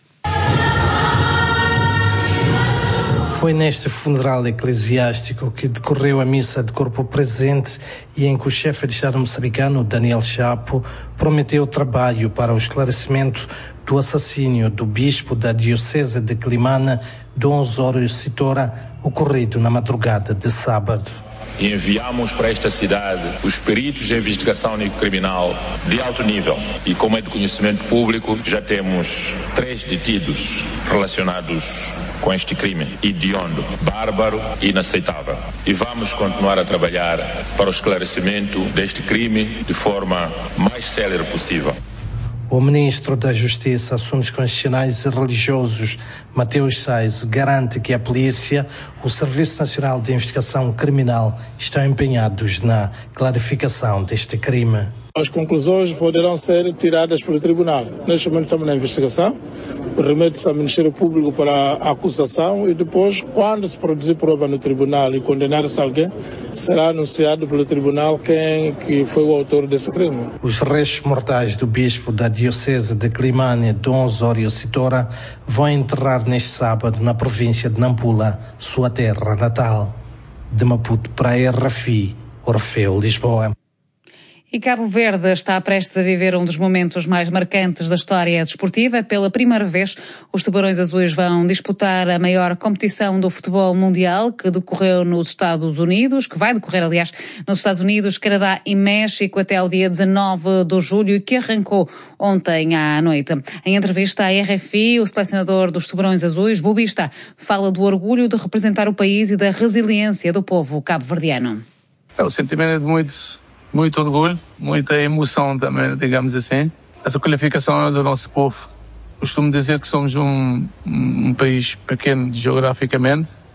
Foi neste funeral eclesiástico que decorreu a missa de corpo presente e em que o chefe de Estado moçambicano, Daniel Chapo, prometeu trabalho para o esclarecimento do assassínio do bispo da diocese de Climane, Dom Osório Citora, ocorrido na madrugada de sábado. E enviamos para esta cidade os peritos em investigação criminal de alto nível. E como é de conhecimento público, já temos três detidos relacionados com este crime hediondo, bárbaro e inaceitável. E vamos continuar a trabalhar para o esclarecimento deste crime de forma mais célere possível. O ministro da Justiça, Assuntos Constitucionais e Religiosos, Mateus Sais, garante que a polícia, o Serviço Nacional de Investigação Criminal, estão empenhados na clarificação deste crime. As conclusões poderão ser tiradas pelo tribunal. Neste momento estamos na investigação, remete-se ao Ministério Público para a acusação e depois, quando se produzir prova no tribunal e condenar-se alguém, será anunciado pelo tribunal quem que foi o autor desse crime. Os restos mortais do bispo da diocese de Climane, Dom Osório Citora, vão enterrar neste sábado na província de Nampula, sua terra natal. De Maputo para a R F I, Orfeu Lisboa. E Cabo Verde está prestes a viver um dos momentos mais marcantes da história desportiva. Pela primeira vez, os Tubarões Azuis vão disputar a maior competição do futebol mundial, que decorreu nos Estados Unidos, que vai decorrer, aliás, nos Estados Unidos, Canadá e México até ao dia dezanove de julho e que arrancou ontem à noite. Em entrevista à R F I, o selecionador dos Tubarões Azuis, Bobista, fala do orgulho de representar o país e da resiliência do povo cabo-verdiano. É o sentimento de muitos... Muito orgulho, muita emoção também, digamos assim. Essa qualificação é do nosso povo. Costumo dizer que somos um, um país pequeno geograficamente,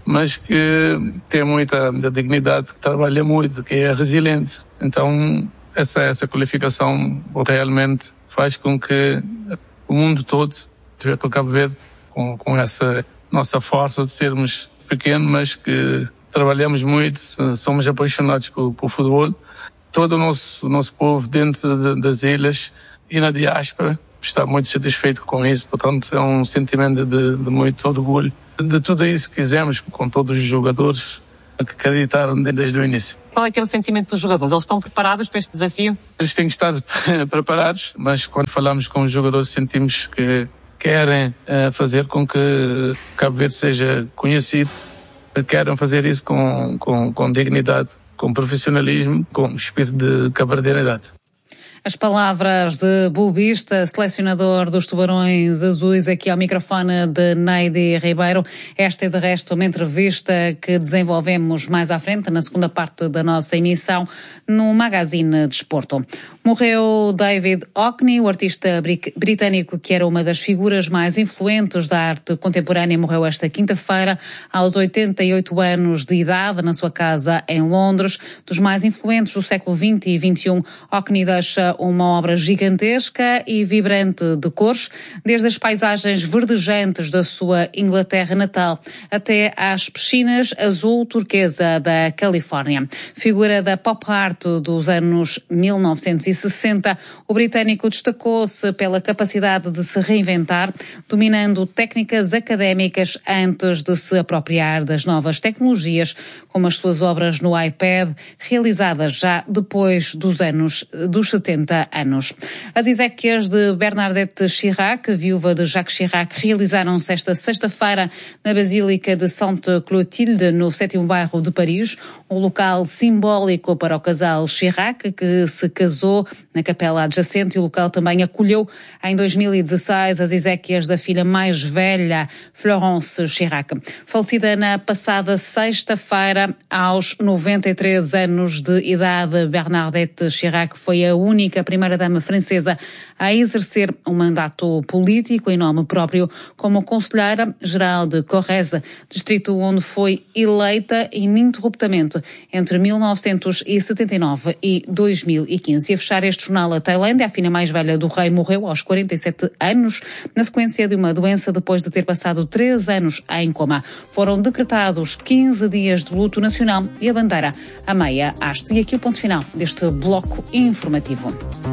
mas que tem muita, muita dignidade, que trabalha muito, que é resiliente. Então, essa, essa qualificação realmente faz com que o mundo todo esteja com Cabo Verde, com, com essa nossa força de sermos pequenos, mas que trabalhamos muito, somos apaixonados por, por futebol. Todo o nosso, nosso povo dentro de, das ilhas e na diáspora está muito satisfeito com isso, portanto é um sentimento de, de muito orgulho de tudo isso que fizemos com todos os jogadores que acreditaram desde o início. Qual é que é o sentimento dos jogadores? Eles estão preparados para este desafio? Eles têm que estar preparados, mas quando falamos com os jogadores sentimos que querem uh, fazer com que Cabo Verde seja conhecido, querem fazer isso com, com, com dignidade, com profissionalismo, com espírito de cabo-verdianidade. As palavras de Bubista, selecionador dos Tubarões Azuis, aqui ao microfone de Neide Ribeiro. Esta é, de resto, uma entrevista que desenvolvemos mais à frente, na segunda parte da nossa emissão, no Magazine Desporto. Morreu David Hockney, o artista britânico que era uma das figuras mais influentes da arte contemporânea, morreu esta quinta-feira, aos oitenta e oito anos de idade, na sua casa em Londres. Dos mais influentes do século vinte e vinte e um, Hockney deixa uma obra gigantesca e vibrante de cores, desde as paisagens verdejantes da sua Inglaterra natal até às piscinas azul turquesa da Califórnia. Figura da pop art dos anos mil novecentos e sessenta, o britânico destacou-se pela capacidade de se reinventar, dominando técnicas académicas antes de se apropriar das novas tecnologias, como as suas obras no iPad, realizadas já depois dos anos dos setenta anos. As exéquias de Bernadette Chirac, viúva de Jacques Chirac, realizaram-se esta sexta-feira na Basílica de Sainte-Clotilde, no sétimo bairro de Paris, um local simbólico para o casal Chirac, que se casou na capela adjacente, e o local também acolheu em dois mil e dezesseis as exéquias da filha mais velha, Florence Chirac. Falecida na passada sexta-feira, aos noventa e três anos de idade, Bernadette Chirac foi a única primeira-dama francesa a exercer um mandato político em nome próprio como conselheira-geral de Corrèze, distrito onde foi eleita ininterruptamente entre mil novecentos e setenta e nove e dois mil e quinze. E a fechar este jornal, a Tailândia, a filha mais velha do rei, morreu aos quarenta e sete anos, na sequência de uma doença depois de ter passado três anos em coma. Foram decretados quinze dias de luto nacional e a bandeira a meia haste. E aqui o ponto final deste bloco informativo.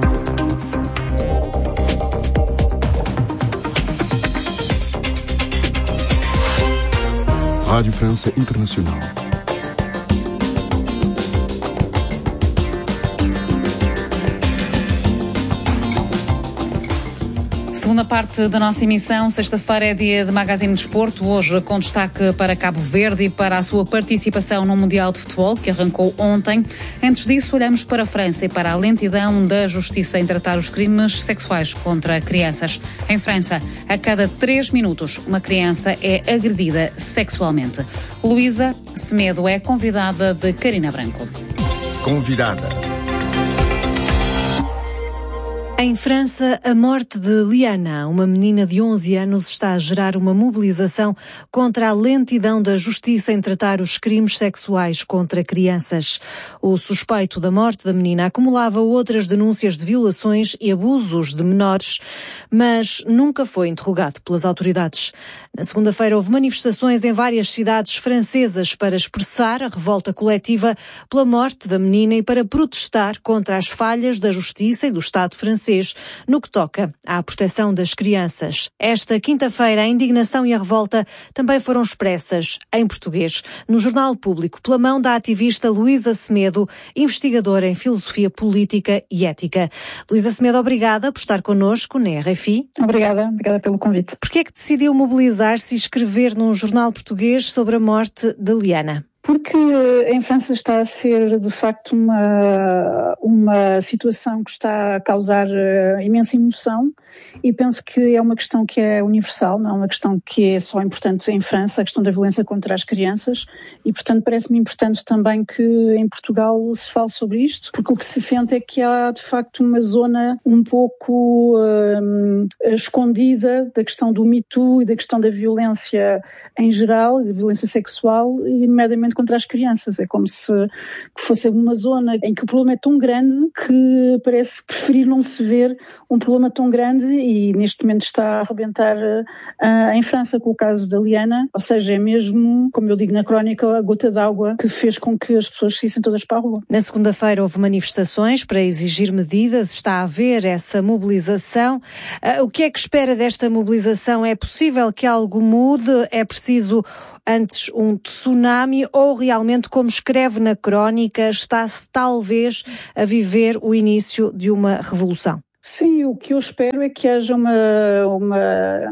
Rádio França Internacional. Segunda parte da nossa emissão, sexta-feira é dia de Magazine Desporto, hoje com destaque para Cabo Verde e para a sua participação no Mundial de Futebol, que arrancou ontem. Antes disso, olhamos para a França e para a lentidão da justiça em tratar os crimes sexuais contra crianças. Em França, a cada três minutos, uma criança é agredida sexualmente. Luísa Semedo é convidada de Carina Branco. Convidada. Em França, a morte de Liana, uma menina de onze anos, está a gerar uma mobilização contra a lentidão da justiça em tratar os crimes sexuais contra crianças. O suspeito da morte da menina acumulava outras denúncias de violações e abusos de menores, mas nunca foi interrogado pelas autoridades. Na segunda-feira houve manifestações em várias cidades francesas para expressar a revolta coletiva pela morte da menina e para protestar contra as falhas da justiça e do Estado francês no que toca à proteção das crianças. Esta quinta-feira, a indignação e a revolta também foram expressas em português no Jornal Público, pela mão da ativista Luísa Semedo, investigadora em filosofia política e ética. Luísa Semedo, obrigada por estar connosco na R F I. Obrigada, obrigada pelo convite. Por que é que decidiu mobilizar-se e escrever num jornal português sobre a morte de Liana? Porque em França está a ser, de facto, uma, uma situação que está a causar uh, imensa emoção, e penso que é uma questão que é universal, não é uma questão que é só importante em França, a questão da violência contra as crianças, e portanto parece-me importante também que em Portugal se fale sobre isto, porque o que se sente é que há de facto uma zona um pouco um, escondida da questão do Me Too e da questão da violência em geral, da violência sexual, e nomeadamente contra as crianças. É como se fosse uma zona em que o problema é tão grande que parece preferir não se ver um problema tão grande, e neste momento está a arrebentar uh, em França com o caso da Liana, ou seja, é mesmo, como eu digo na crónica, a gota d'água que fez com que as pessoas saíssem todas para a rua. Na segunda-feira houve manifestações para exigir medidas, está a haver essa mobilização. Uh, o que é que espera desta mobilização? É possível que algo mude? É preciso antes um tsunami, ou realmente, como escreve na crónica, está-se talvez a viver o início de uma revolução? Sim, o que eu espero é que haja uma, uma,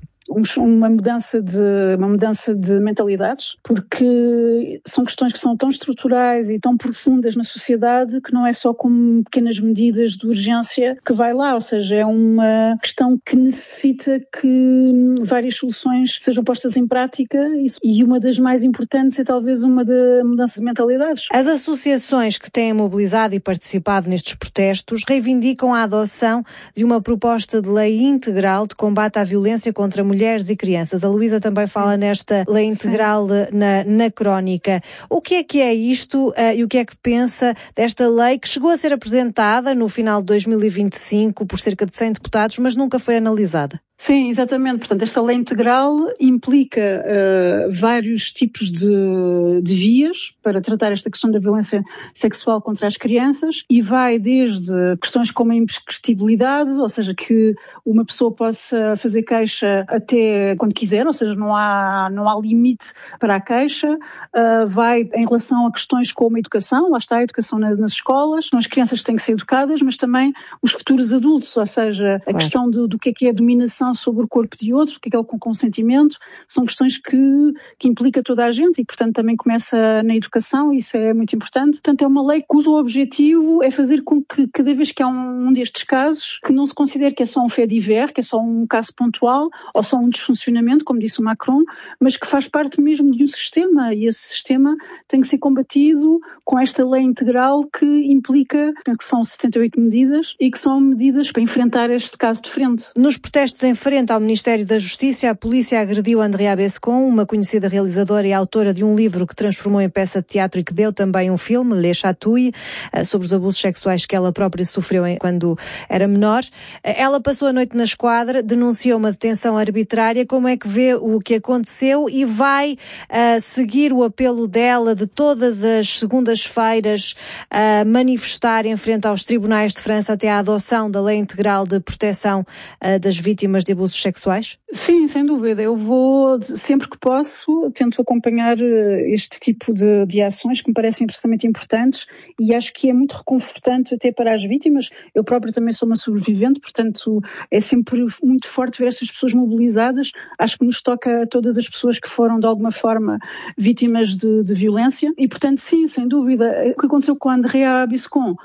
uma, mudança de, uma mudança de mentalidades, porque são questões que são tão estruturais e tão profundas na sociedade que não é só com pequenas medidas de urgência que vai lá, ou seja, é uma questão que necessita que várias soluções sejam postas em prática, e uma das mais importantes é talvez uma da mudança de mentalidades. As associações que têm mobilizado e participado nestes protestos reivindicam a adoção de uma proposta de lei integral de combate à violência contra mulheres e crianças. A Luísa também fala nesta lei integral na, na crónica. O que é que é isto uh, e o que é que pensa desta lei que chegou a ser apresentada no final de dois mil e vinte e cinco por cerca de cem deputados, mas nunca foi analisada? Sim, exatamente. Portanto, esta lei integral implica uh, vários tipos de, de vias para tratar esta questão da violência sexual contra as crianças, e vai desde questões como a imprescritibilidade, ou seja, que uma pessoa possa fazer queixa até quando quiser, ou seja, não há, não há limite para a queixa. Uh, vai em relação a questões como a educação, lá está a educação nas, nas escolas, são as crianças que têm que ser educadas, mas também os futuros adultos, ou seja, a claro. questão do, do que é que é a dominação sobre o corpo de outro, o que é que é o consentimento, são questões que, que implica toda a gente, e portanto também começa na educação, isso é muito importante. Portanto, é uma lei cujo objetivo é fazer com que cada vez que há um, um destes casos, que não se considere que é só um fait divers, que é só um caso pontual, ou só um desfuncionamento, como disse o Macron, mas que faz parte mesmo de um sistema, e esse sistema tem que ser combatido com esta lei integral que implica, penso que são setenta e oito medidas, e que são medidas para enfrentar este caso de frente. Nos protestos em frente ao Ministério da Justiça, a polícia agrediu Andrea Bescon, uma conhecida realizadora e autora de um livro que transformou em peça de teatro e que deu também um filme, Le Chatouille, sobre os abusos sexuais que ela própria sofreu quando era menor. Ela passou a noite na esquadra, denunciou uma detenção arbitrária. Como é que vê o que aconteceu e vai uh, seguir o apelo dela de todas as segundas-feiras a uh, manifestar em frente aos tribunais de França até à adoção da Lei Integral de Proteção uh, das Vítimas de abusos sexuais? Sim, sem dúvida. Eu vou, sempre que posso, tento acompanhar este tipo de, de ações que me parecem absolutamente importantes, e acho que é muito reconfortante até para as vítimas. Eu própria também sou uma sobrevivente, portanto é sempre muito forte ver estas pessoas mobilizadas. Acho que nos toca a todas as pessoas que foram de alguma forma vítimas de, de violência, e portanto sim, sem dúvida. O que aconteceu com a Andrea Bescon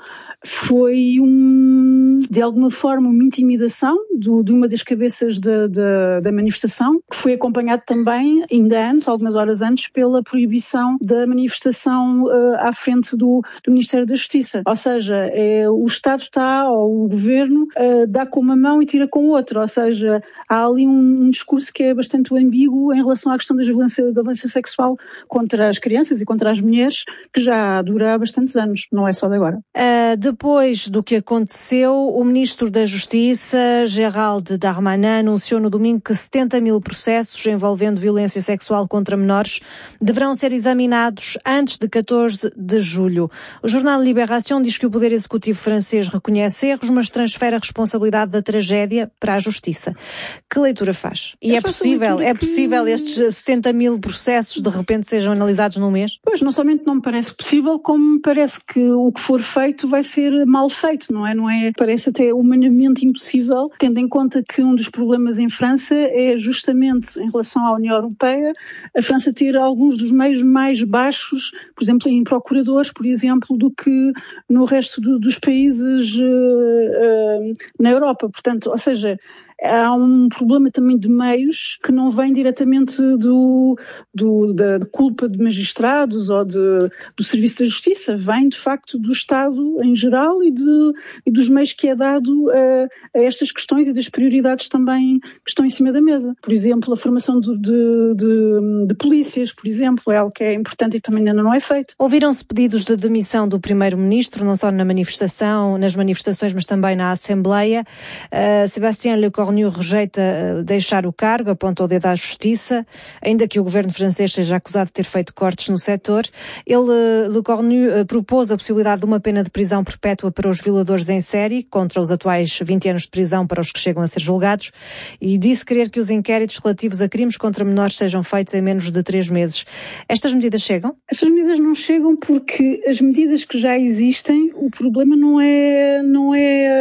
foi um, de alguma forma uma intimidação do, de uma das cabeças de, de, da manifestação, que foi acompanhado também, ainda antes, algumas horas antes, pela proibição da manifestação uh, à frente do, do Ministério da Justiça. Ou seja, é, o Estado está, ou o Governo, uh, dá com uma mão e tira com outra, ou seja, há ali um, um discurso que é bastante ambíguo em relação à questão da violência, da violência sexual contra as crianças e contra as mulheres, que já dura há bastantes anos, não é só de agora. Uh, Depois do que aconteceu, o Ministro da Justiça, Gérald Darmanin, anunciou no domingo que setenta mil processos envolvendo violência sexual contra menores deverão ser examinados antes de catorze de julho. O jornal Libération diz que o Poder Executivo francês reconhece erros, mas transfere a responsabilidade da tragédia para a Justiça. Que leitura faz? E é possível, é possível estes setenta mil processos de repente sejam analisados num mês? Pois, não somente não me parece possível, como me parece que o que for feito vai ser mal feito, não é? Não é? Parece até humanamente impossível, tendo em conta que um dos dos problemas em França é justamente em relação à União Europeia, a França ter alguns dos meios mais baixos, por exemplo, em procuradores, por exemplo, do que no resto do, dos países uh, uh, na Europa. Portanto, ou seja, há um problema também de meios que não vem diretamente do, do, da, da culpa de magistrados ou de, do Serviço da Justiça, vem de facto do Estado em geral e, de, e dos meios que é dado a, a estas questões e das prioridades também que estão em cima da mesa. Por exemplo, a formação de, de, de, de polícias, por exemplo, é algo que é importante e também ainda não é feito. Ouviram-se pedidos de demissão do primeiro-ministro, não só na manifestação, nas manifestações, mas também na Assembleia. Uh, Sébastien Lecornu rejeita deixar o cargo, aponta o dedo à Justiça, ainda que o governo francês seja acusado de ter feito cortes no setor. Ele, Lecornu, propôs a possibilidade de uma pena de prisão perpétua para os violadores em série, contra os atuais vinte anos de prisão para os que chegam a ser julgados, e disse querer que os inquéritos relativos a crimes contra menores sejam feitos em menos de três meses. Estas medidas chegam? Estas medidas não chegam porque as medidas que já existem, o problema não é, não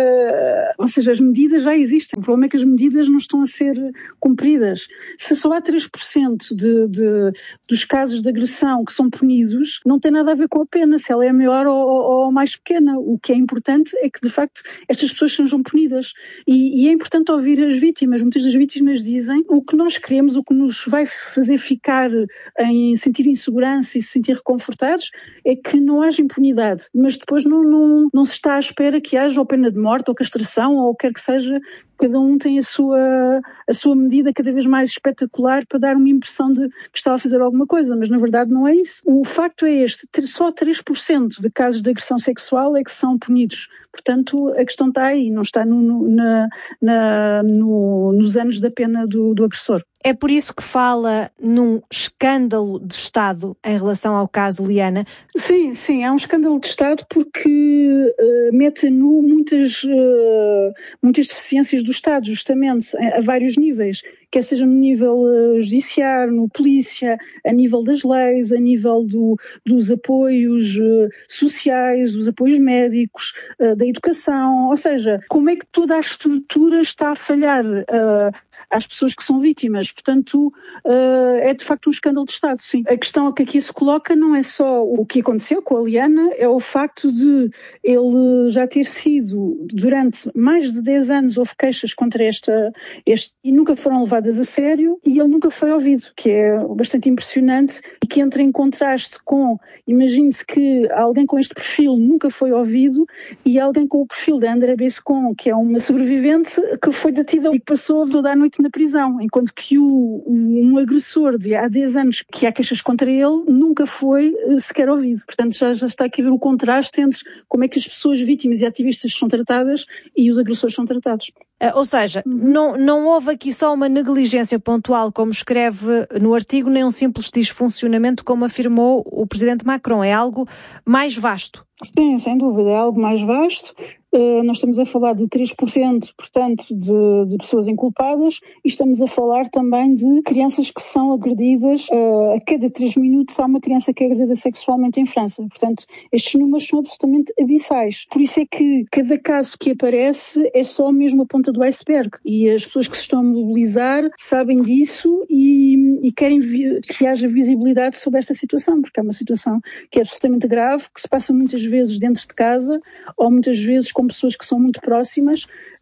é, ou seja, as medidas já existem. O problema é que as medidas não estão a ser cumpridas. Se só há três por cento de, de, dos casos de agressão que são punidos, não tem nada a ver com a pena, se ela é maior ou, ou, ou mais pequena. O que é importante é que, de facto, estas pessoas sejam punidas. E, e é importante ouvir as vítimas. Muitas das vítimas dizem o que nós queremos, o que nos vai fazer ficar em sentir insegurança e se sentir reconfortados é que não haja impunidade. Mas depois não, não, não se está à espera que haja ou pena de morte ou castração ou quer que seja. Cada um tem a sua, a sua medida cada vez mais espetacular para dar uma impressão de que está a fazer alguma coisa, mas na verdade não é isso. O facto é este, só três por cento de casos de agressão sexual é que são punidos. Portanto, a questão está aí, não está no, no, na, na, no, nos anos da pena do, do agressor. É por isso que fala num escândalo de Estado em relação ao caso Liana? Sim, sim, é um escândalo de Estado porque uh, mete a nu muitas, uh, muitas deficiências do Estado, justamente, a, a vários níveis, quer seja no nível uh, judiciário, no polícia, a nível das leis, a nível do, dos apoios uh, sociais, dos apoios médicos, uh, da educação, ou seja, como é que toda a estrutura está a falhar uh, às pessoas que são vítimas. Portanto, uh, é de facto um escândalo de Estado, sim. A questão que aqui se coloca não é só o que aconteceu com a Liana, é o facto de ele já ter sido, durante mais de dez anos, houve queixas contra esta, este, e nunca foram levadas a sério, e ele nunca foi ouvido, que é bastante impressionante, e que entra em contraste com, imagine-se que alguém com este perfil nunca foi ouvido, e alguém com o perfil da André Bescon, que é uma sobrevivente, que foi detida e passou toda a noite na prisão, enquanto que o, um agressor de há dez anos que há queixas contra ele nunca foi uh, sequer ouvido. Portanto, já, já está aqui a ver o contraste entre como é que as pessoas vítimas e ativistas são tratadas e os agressores são tratados. Uh, ou seja, uhum. não, não houve aqui só uma negligência pontual, como escreve no artigo, nem um simples desfuncionamento, como afirmou o presidente Macron. É algo mais vasto. Sim, sem dúvida, é algo mais vasto. Uh, nós estamos a falar de três por cento, portanto, de, de pessoas inculpadas e estamos a falar também de crianças que são agredidas. Uh, a cada três minutos há uma criança que é agredida sexualmente em França. Portanto, estes números são absolutamente abissais. Por isso é que cada caso que aparece é só mesmo a ponta do iceberg. E as pessoas que se estão a mobilizar sabem disso e, e querem vi- que haja visibilidade sobre esta situação, porque é uma situação que é absolutamente grave, que se passa muitas vezes dentro de casa ou muitas vezes com pessoas que são muito próximas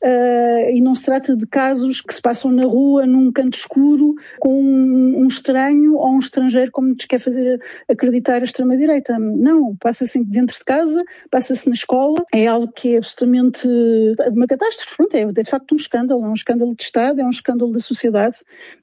uh, e não se trata de casos que se passam na rua, num canto escuro, com um, um estranho ou um estrangeiro, como nos quer fazer acreditar a extrema-direita. Não, passa-se dentro de casa, passa-se na escola, é algo que é absolutamente uma catástrofe. Pronto, é de facto um escândalo, é um escândalo de Estado, é um escândalo da sociedade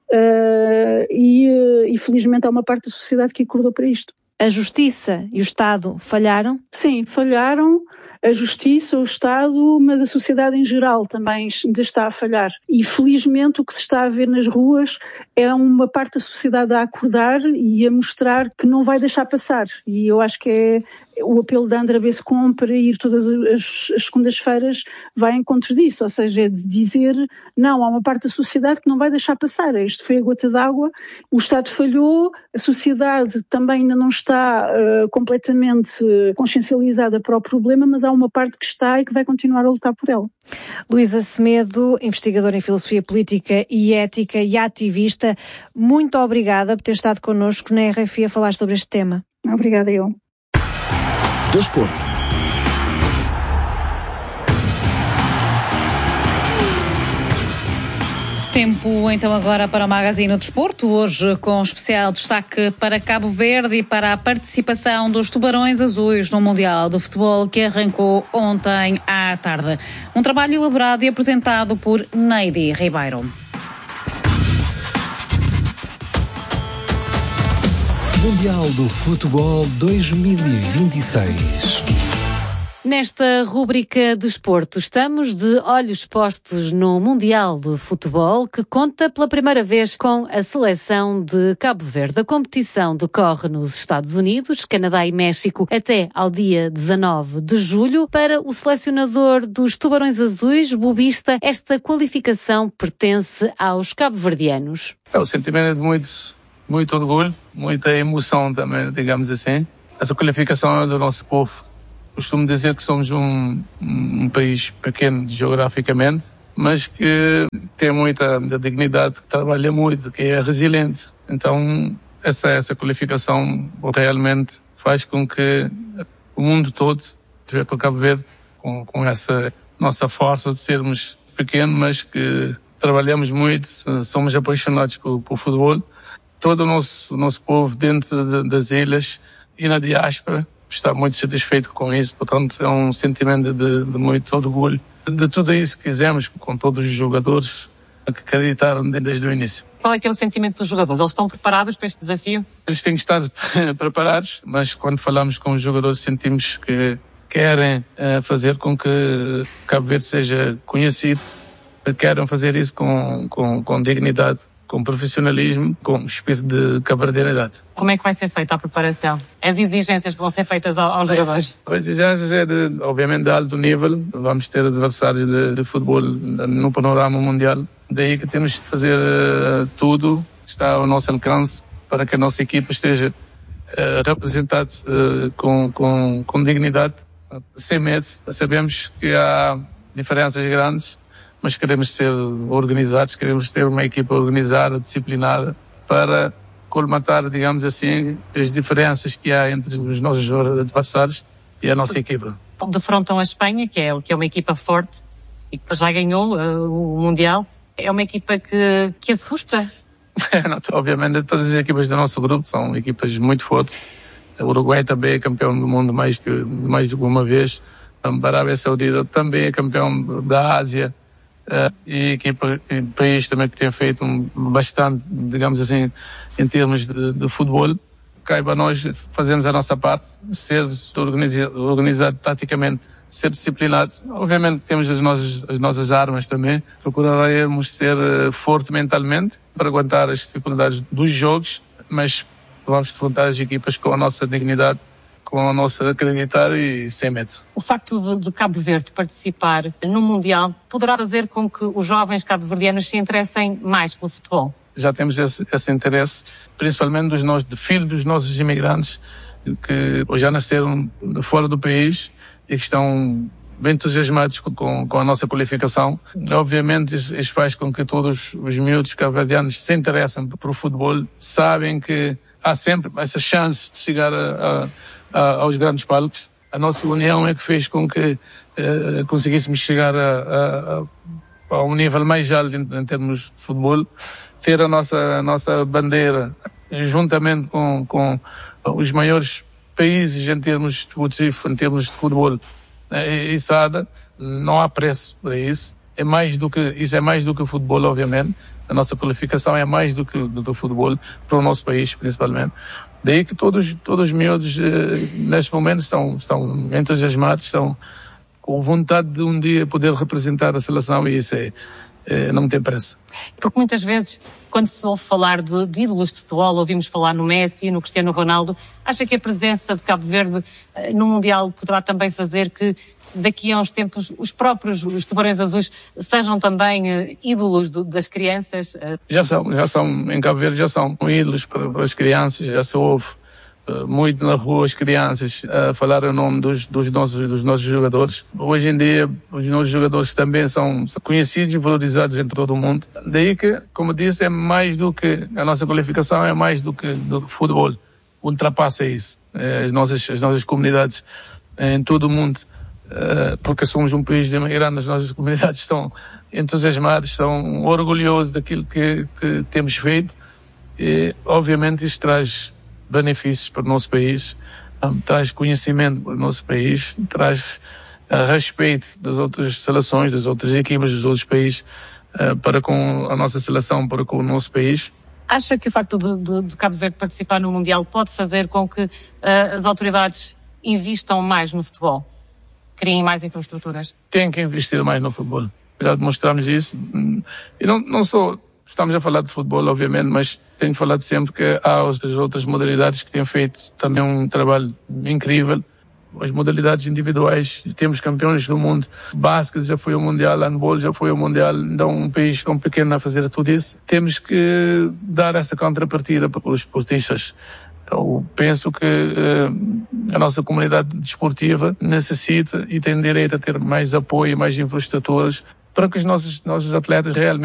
uh, e, uh, e felizmente há uma parte da sociedade que acordou para isto. A Justiça e o Estado falharam? Sim, falharam. A Justiça, o Estado, mas a sociedade em geral também ainda está a falhar. E felizmente o que se está a ver nas ruas é uma parte da sociedade a acordar e a mostrar que não vai deixar passar. E eu acho que é, o apelo da André Bescon para ir todas as, as segundas-feiras vai em encontro disso, ou seja, é de dizer não, há uma parte da sociedade que não vai deixar passar, isto foi a gota d'água, o Estado falhou, a sociedade também ainda não está uh, completamente consciencializada para o problema, mas há uma parte que está e que vai continuar a lutar por ela. Luísa Semedo, investigadora em Filosofia Política e Ética e ativista, muito obrigada por ter estado connosco na R F I a falar sobre este tema. Obrigada eu. Desporto. Tempo então agora para o Magazine do Desporto, hoje com especial destaque para Cabo Verde e para a participação dos Tubarões Azuis no Mundial de Futebol que arrancou ontem à tarde. Um trabalho elaborado e apresentado por Neidi Ribeiro. Mundial do Futebol dois mil e vinte e seis. Nesta rúbrica de desporto, estamos de olhos postos no Mundial de Futebol, que conta pela primeira vez com a seleção de Cabo Verde. A competição decorre nos Estados Unidos, Canadá e México até ao dia dezanove de julho. Para o selecionador dos Tubarões Azuis, Bobista, esta qualificação pertence aos cabo-verdianos. É o sentimento de muito, muito orgulho, muita emoção também, digamos assim. Essa qualificação é do nosso povo. Costumo dizer que somos um, um país pequeno geograficamente, mas que tem muita, muita dignidade, que trabalha muito, que é resiliente. Então, essa, essa qualificação realmente faz com que o mundo todo esteja com o Cabo Verde, com, com essa nossa força de sermos pequenos, mas que trabalhamos muito, somos apaixonados por, por futebol. Todo o nosso, nosso povo dentro de, das ilhas e na diáspora está muito satisfeito com isso, portanto é um sentimento de, de muito orgulho de tudo isso que fizemos com todos os jogadores que acreditaram desde o início. Qual é que é o sentimento dos jogadores? Eles estão preparados para este desafio? Eles têm que estar preparados, mas quando falamos com os jogadores sentimos que querem uh, fazer com que Cabo Verde seja conhecido, querem fazer isso com, com, com dignidade, com profissionalismo, com espírito de cabo-verdianidade. Como é que vai ser feita a preparação? As exigências que vão ser feitas aos jogadores? As exigências é, de, obviamente, de alto nível. Vamos ter adversários de, de futebol no panorama mundial. Daí que temos que fazer uh, tudo que está ao nosso alcance para que a nossa equipa esteja uh, representada uh, com, com, com dignidade, uh, sem medo. Sabemos que há diferenças grandes, mas queremos ser organizados, queremos ter uma equipa organizada, disciplinada, para colmatar, digamos assim, as diferenças que há entre os nossos adversários e a nossa equipa. Defrontam a Espanha, que é, que é uma equipa forte e que já ganhou uh, o Mundial. É uma equipa que, que assusta. Não, obviamente, todas as equipas do nosso grupo são equipas muito fortes. O Uruguai também é campeão do mundo mais, que, mais de uma vez. A Arábia Saudita também é campeão da Ásia. Uh, e equipa, um país também que tem feito um, bastante, digamos assim, em termos de, de futebol. Cabe a nós fazermos a nossa parte, ser organizado, organizado taticamente, ser disciplinado. Obviamente temos as nossas, as nossas armas também. Procuraremos ser uh, forte mentalmente para aguentar as dificuldades dos jogos, mas vamos defrontar as equipas com a nossa dignidade, com a nossa acreditar e sem medo. O facto de, de Cabo Verde participar no Mundial poderá fazer com que os jovens cabo-verdianos se interessem mais pelo futebol? Já temos esse, esse interesse, principalmente dos nossos, de filhos dos nossos imigrantes que já nasceram fora do país e que estão bem entusiasmados com, com a nossa qualificação. Obviamente isso, isso faz com que todos os miúdos cabo-verdianos se interessem por o futebol, sabem que há sempre essa chance de chegar a, a aos grandes palcos. A nossa união é que fez com que uh, conseguíssemos chegar a, a, a, a um nível mais alto em, em termos de futebol, ter a nossa, a nossa bandeira juntamente com, com os maiores países em termos esportivos, em termos de futebol, é, içada. Não há preço para isso. É mais do que, isso é mais do que o futebol, obviamente. A nossa qualificação é mais do que, do que o futebol, para o nosso país, principalmente. Daí que todos, todos os miúdos, eh, neste momento, estão, estão entusiasmados, estão com vontade de um dia poder representar a seleção, e isso é, não tem preço. Porque muitas vezes, quando se ouve falar de, de ídolos de futebol, ouvimos falar no Messi, no Cristiano Ronaldo, acha que a presença de Cabo Verde no Mundial poderá também fazer que daqui a uns tempos os próprios os tubarões azuis sejam também uh, ídolos do, das crianças? Uh... Já são, já são, em Cabo Verde já são ídolos para, para as crianças, já se ouve uh, muito na rua as crianças a uh, falar o nome dos, dos, nossos, dos nossos jogadores. Hoje em dia os nossos jogadores também são, são conhecidos e valorizados em todo o mundo. Daí que, como disse, é mais do que, a nossa qualificação é mais do que, do que futebol. Ultrapassa isso. É, as, nossas, as nossas comunidades em todo o mundo, Uh, porque somos um país de imigrante, as nossas comunidades estão entusiasmadas, estão orgulhosos daquilo que, que temos feito e, obviamente, isso traz benefícios para o nosso país, um, traz conhecimento para o nosso país, traz uh, respeito das outras seleções, das outras equipas dos outros países uh, para com a nossa seleção, para com o nosso país. Acha que o facto de, de, de Cabo Verde participar no Mundial pode fazer com que uh, as autoridades investam mais no futebol? Criem mais infraestruturas? Tem que investir mais no futebol. Já demonstramos isso. E não, não só estamos a falar de futebol, obviamente, mas tenho falado sempre que há as outras modalidades que têm feito também um trabalho incrível. As modalidades individuais, temos campeões do mundo. Basquete já foi ao Mundial, handball já foi ao Mundial. Então, um país tão pequeno a fazer tudo isso. Temos que dar essa contrapartida para os esportistas. Eu penso que uh, a nossa comunidade desportiva necessita e tem direito a ter mais apoio, mais infraestruturas para que os nossos, nossos atletas realmente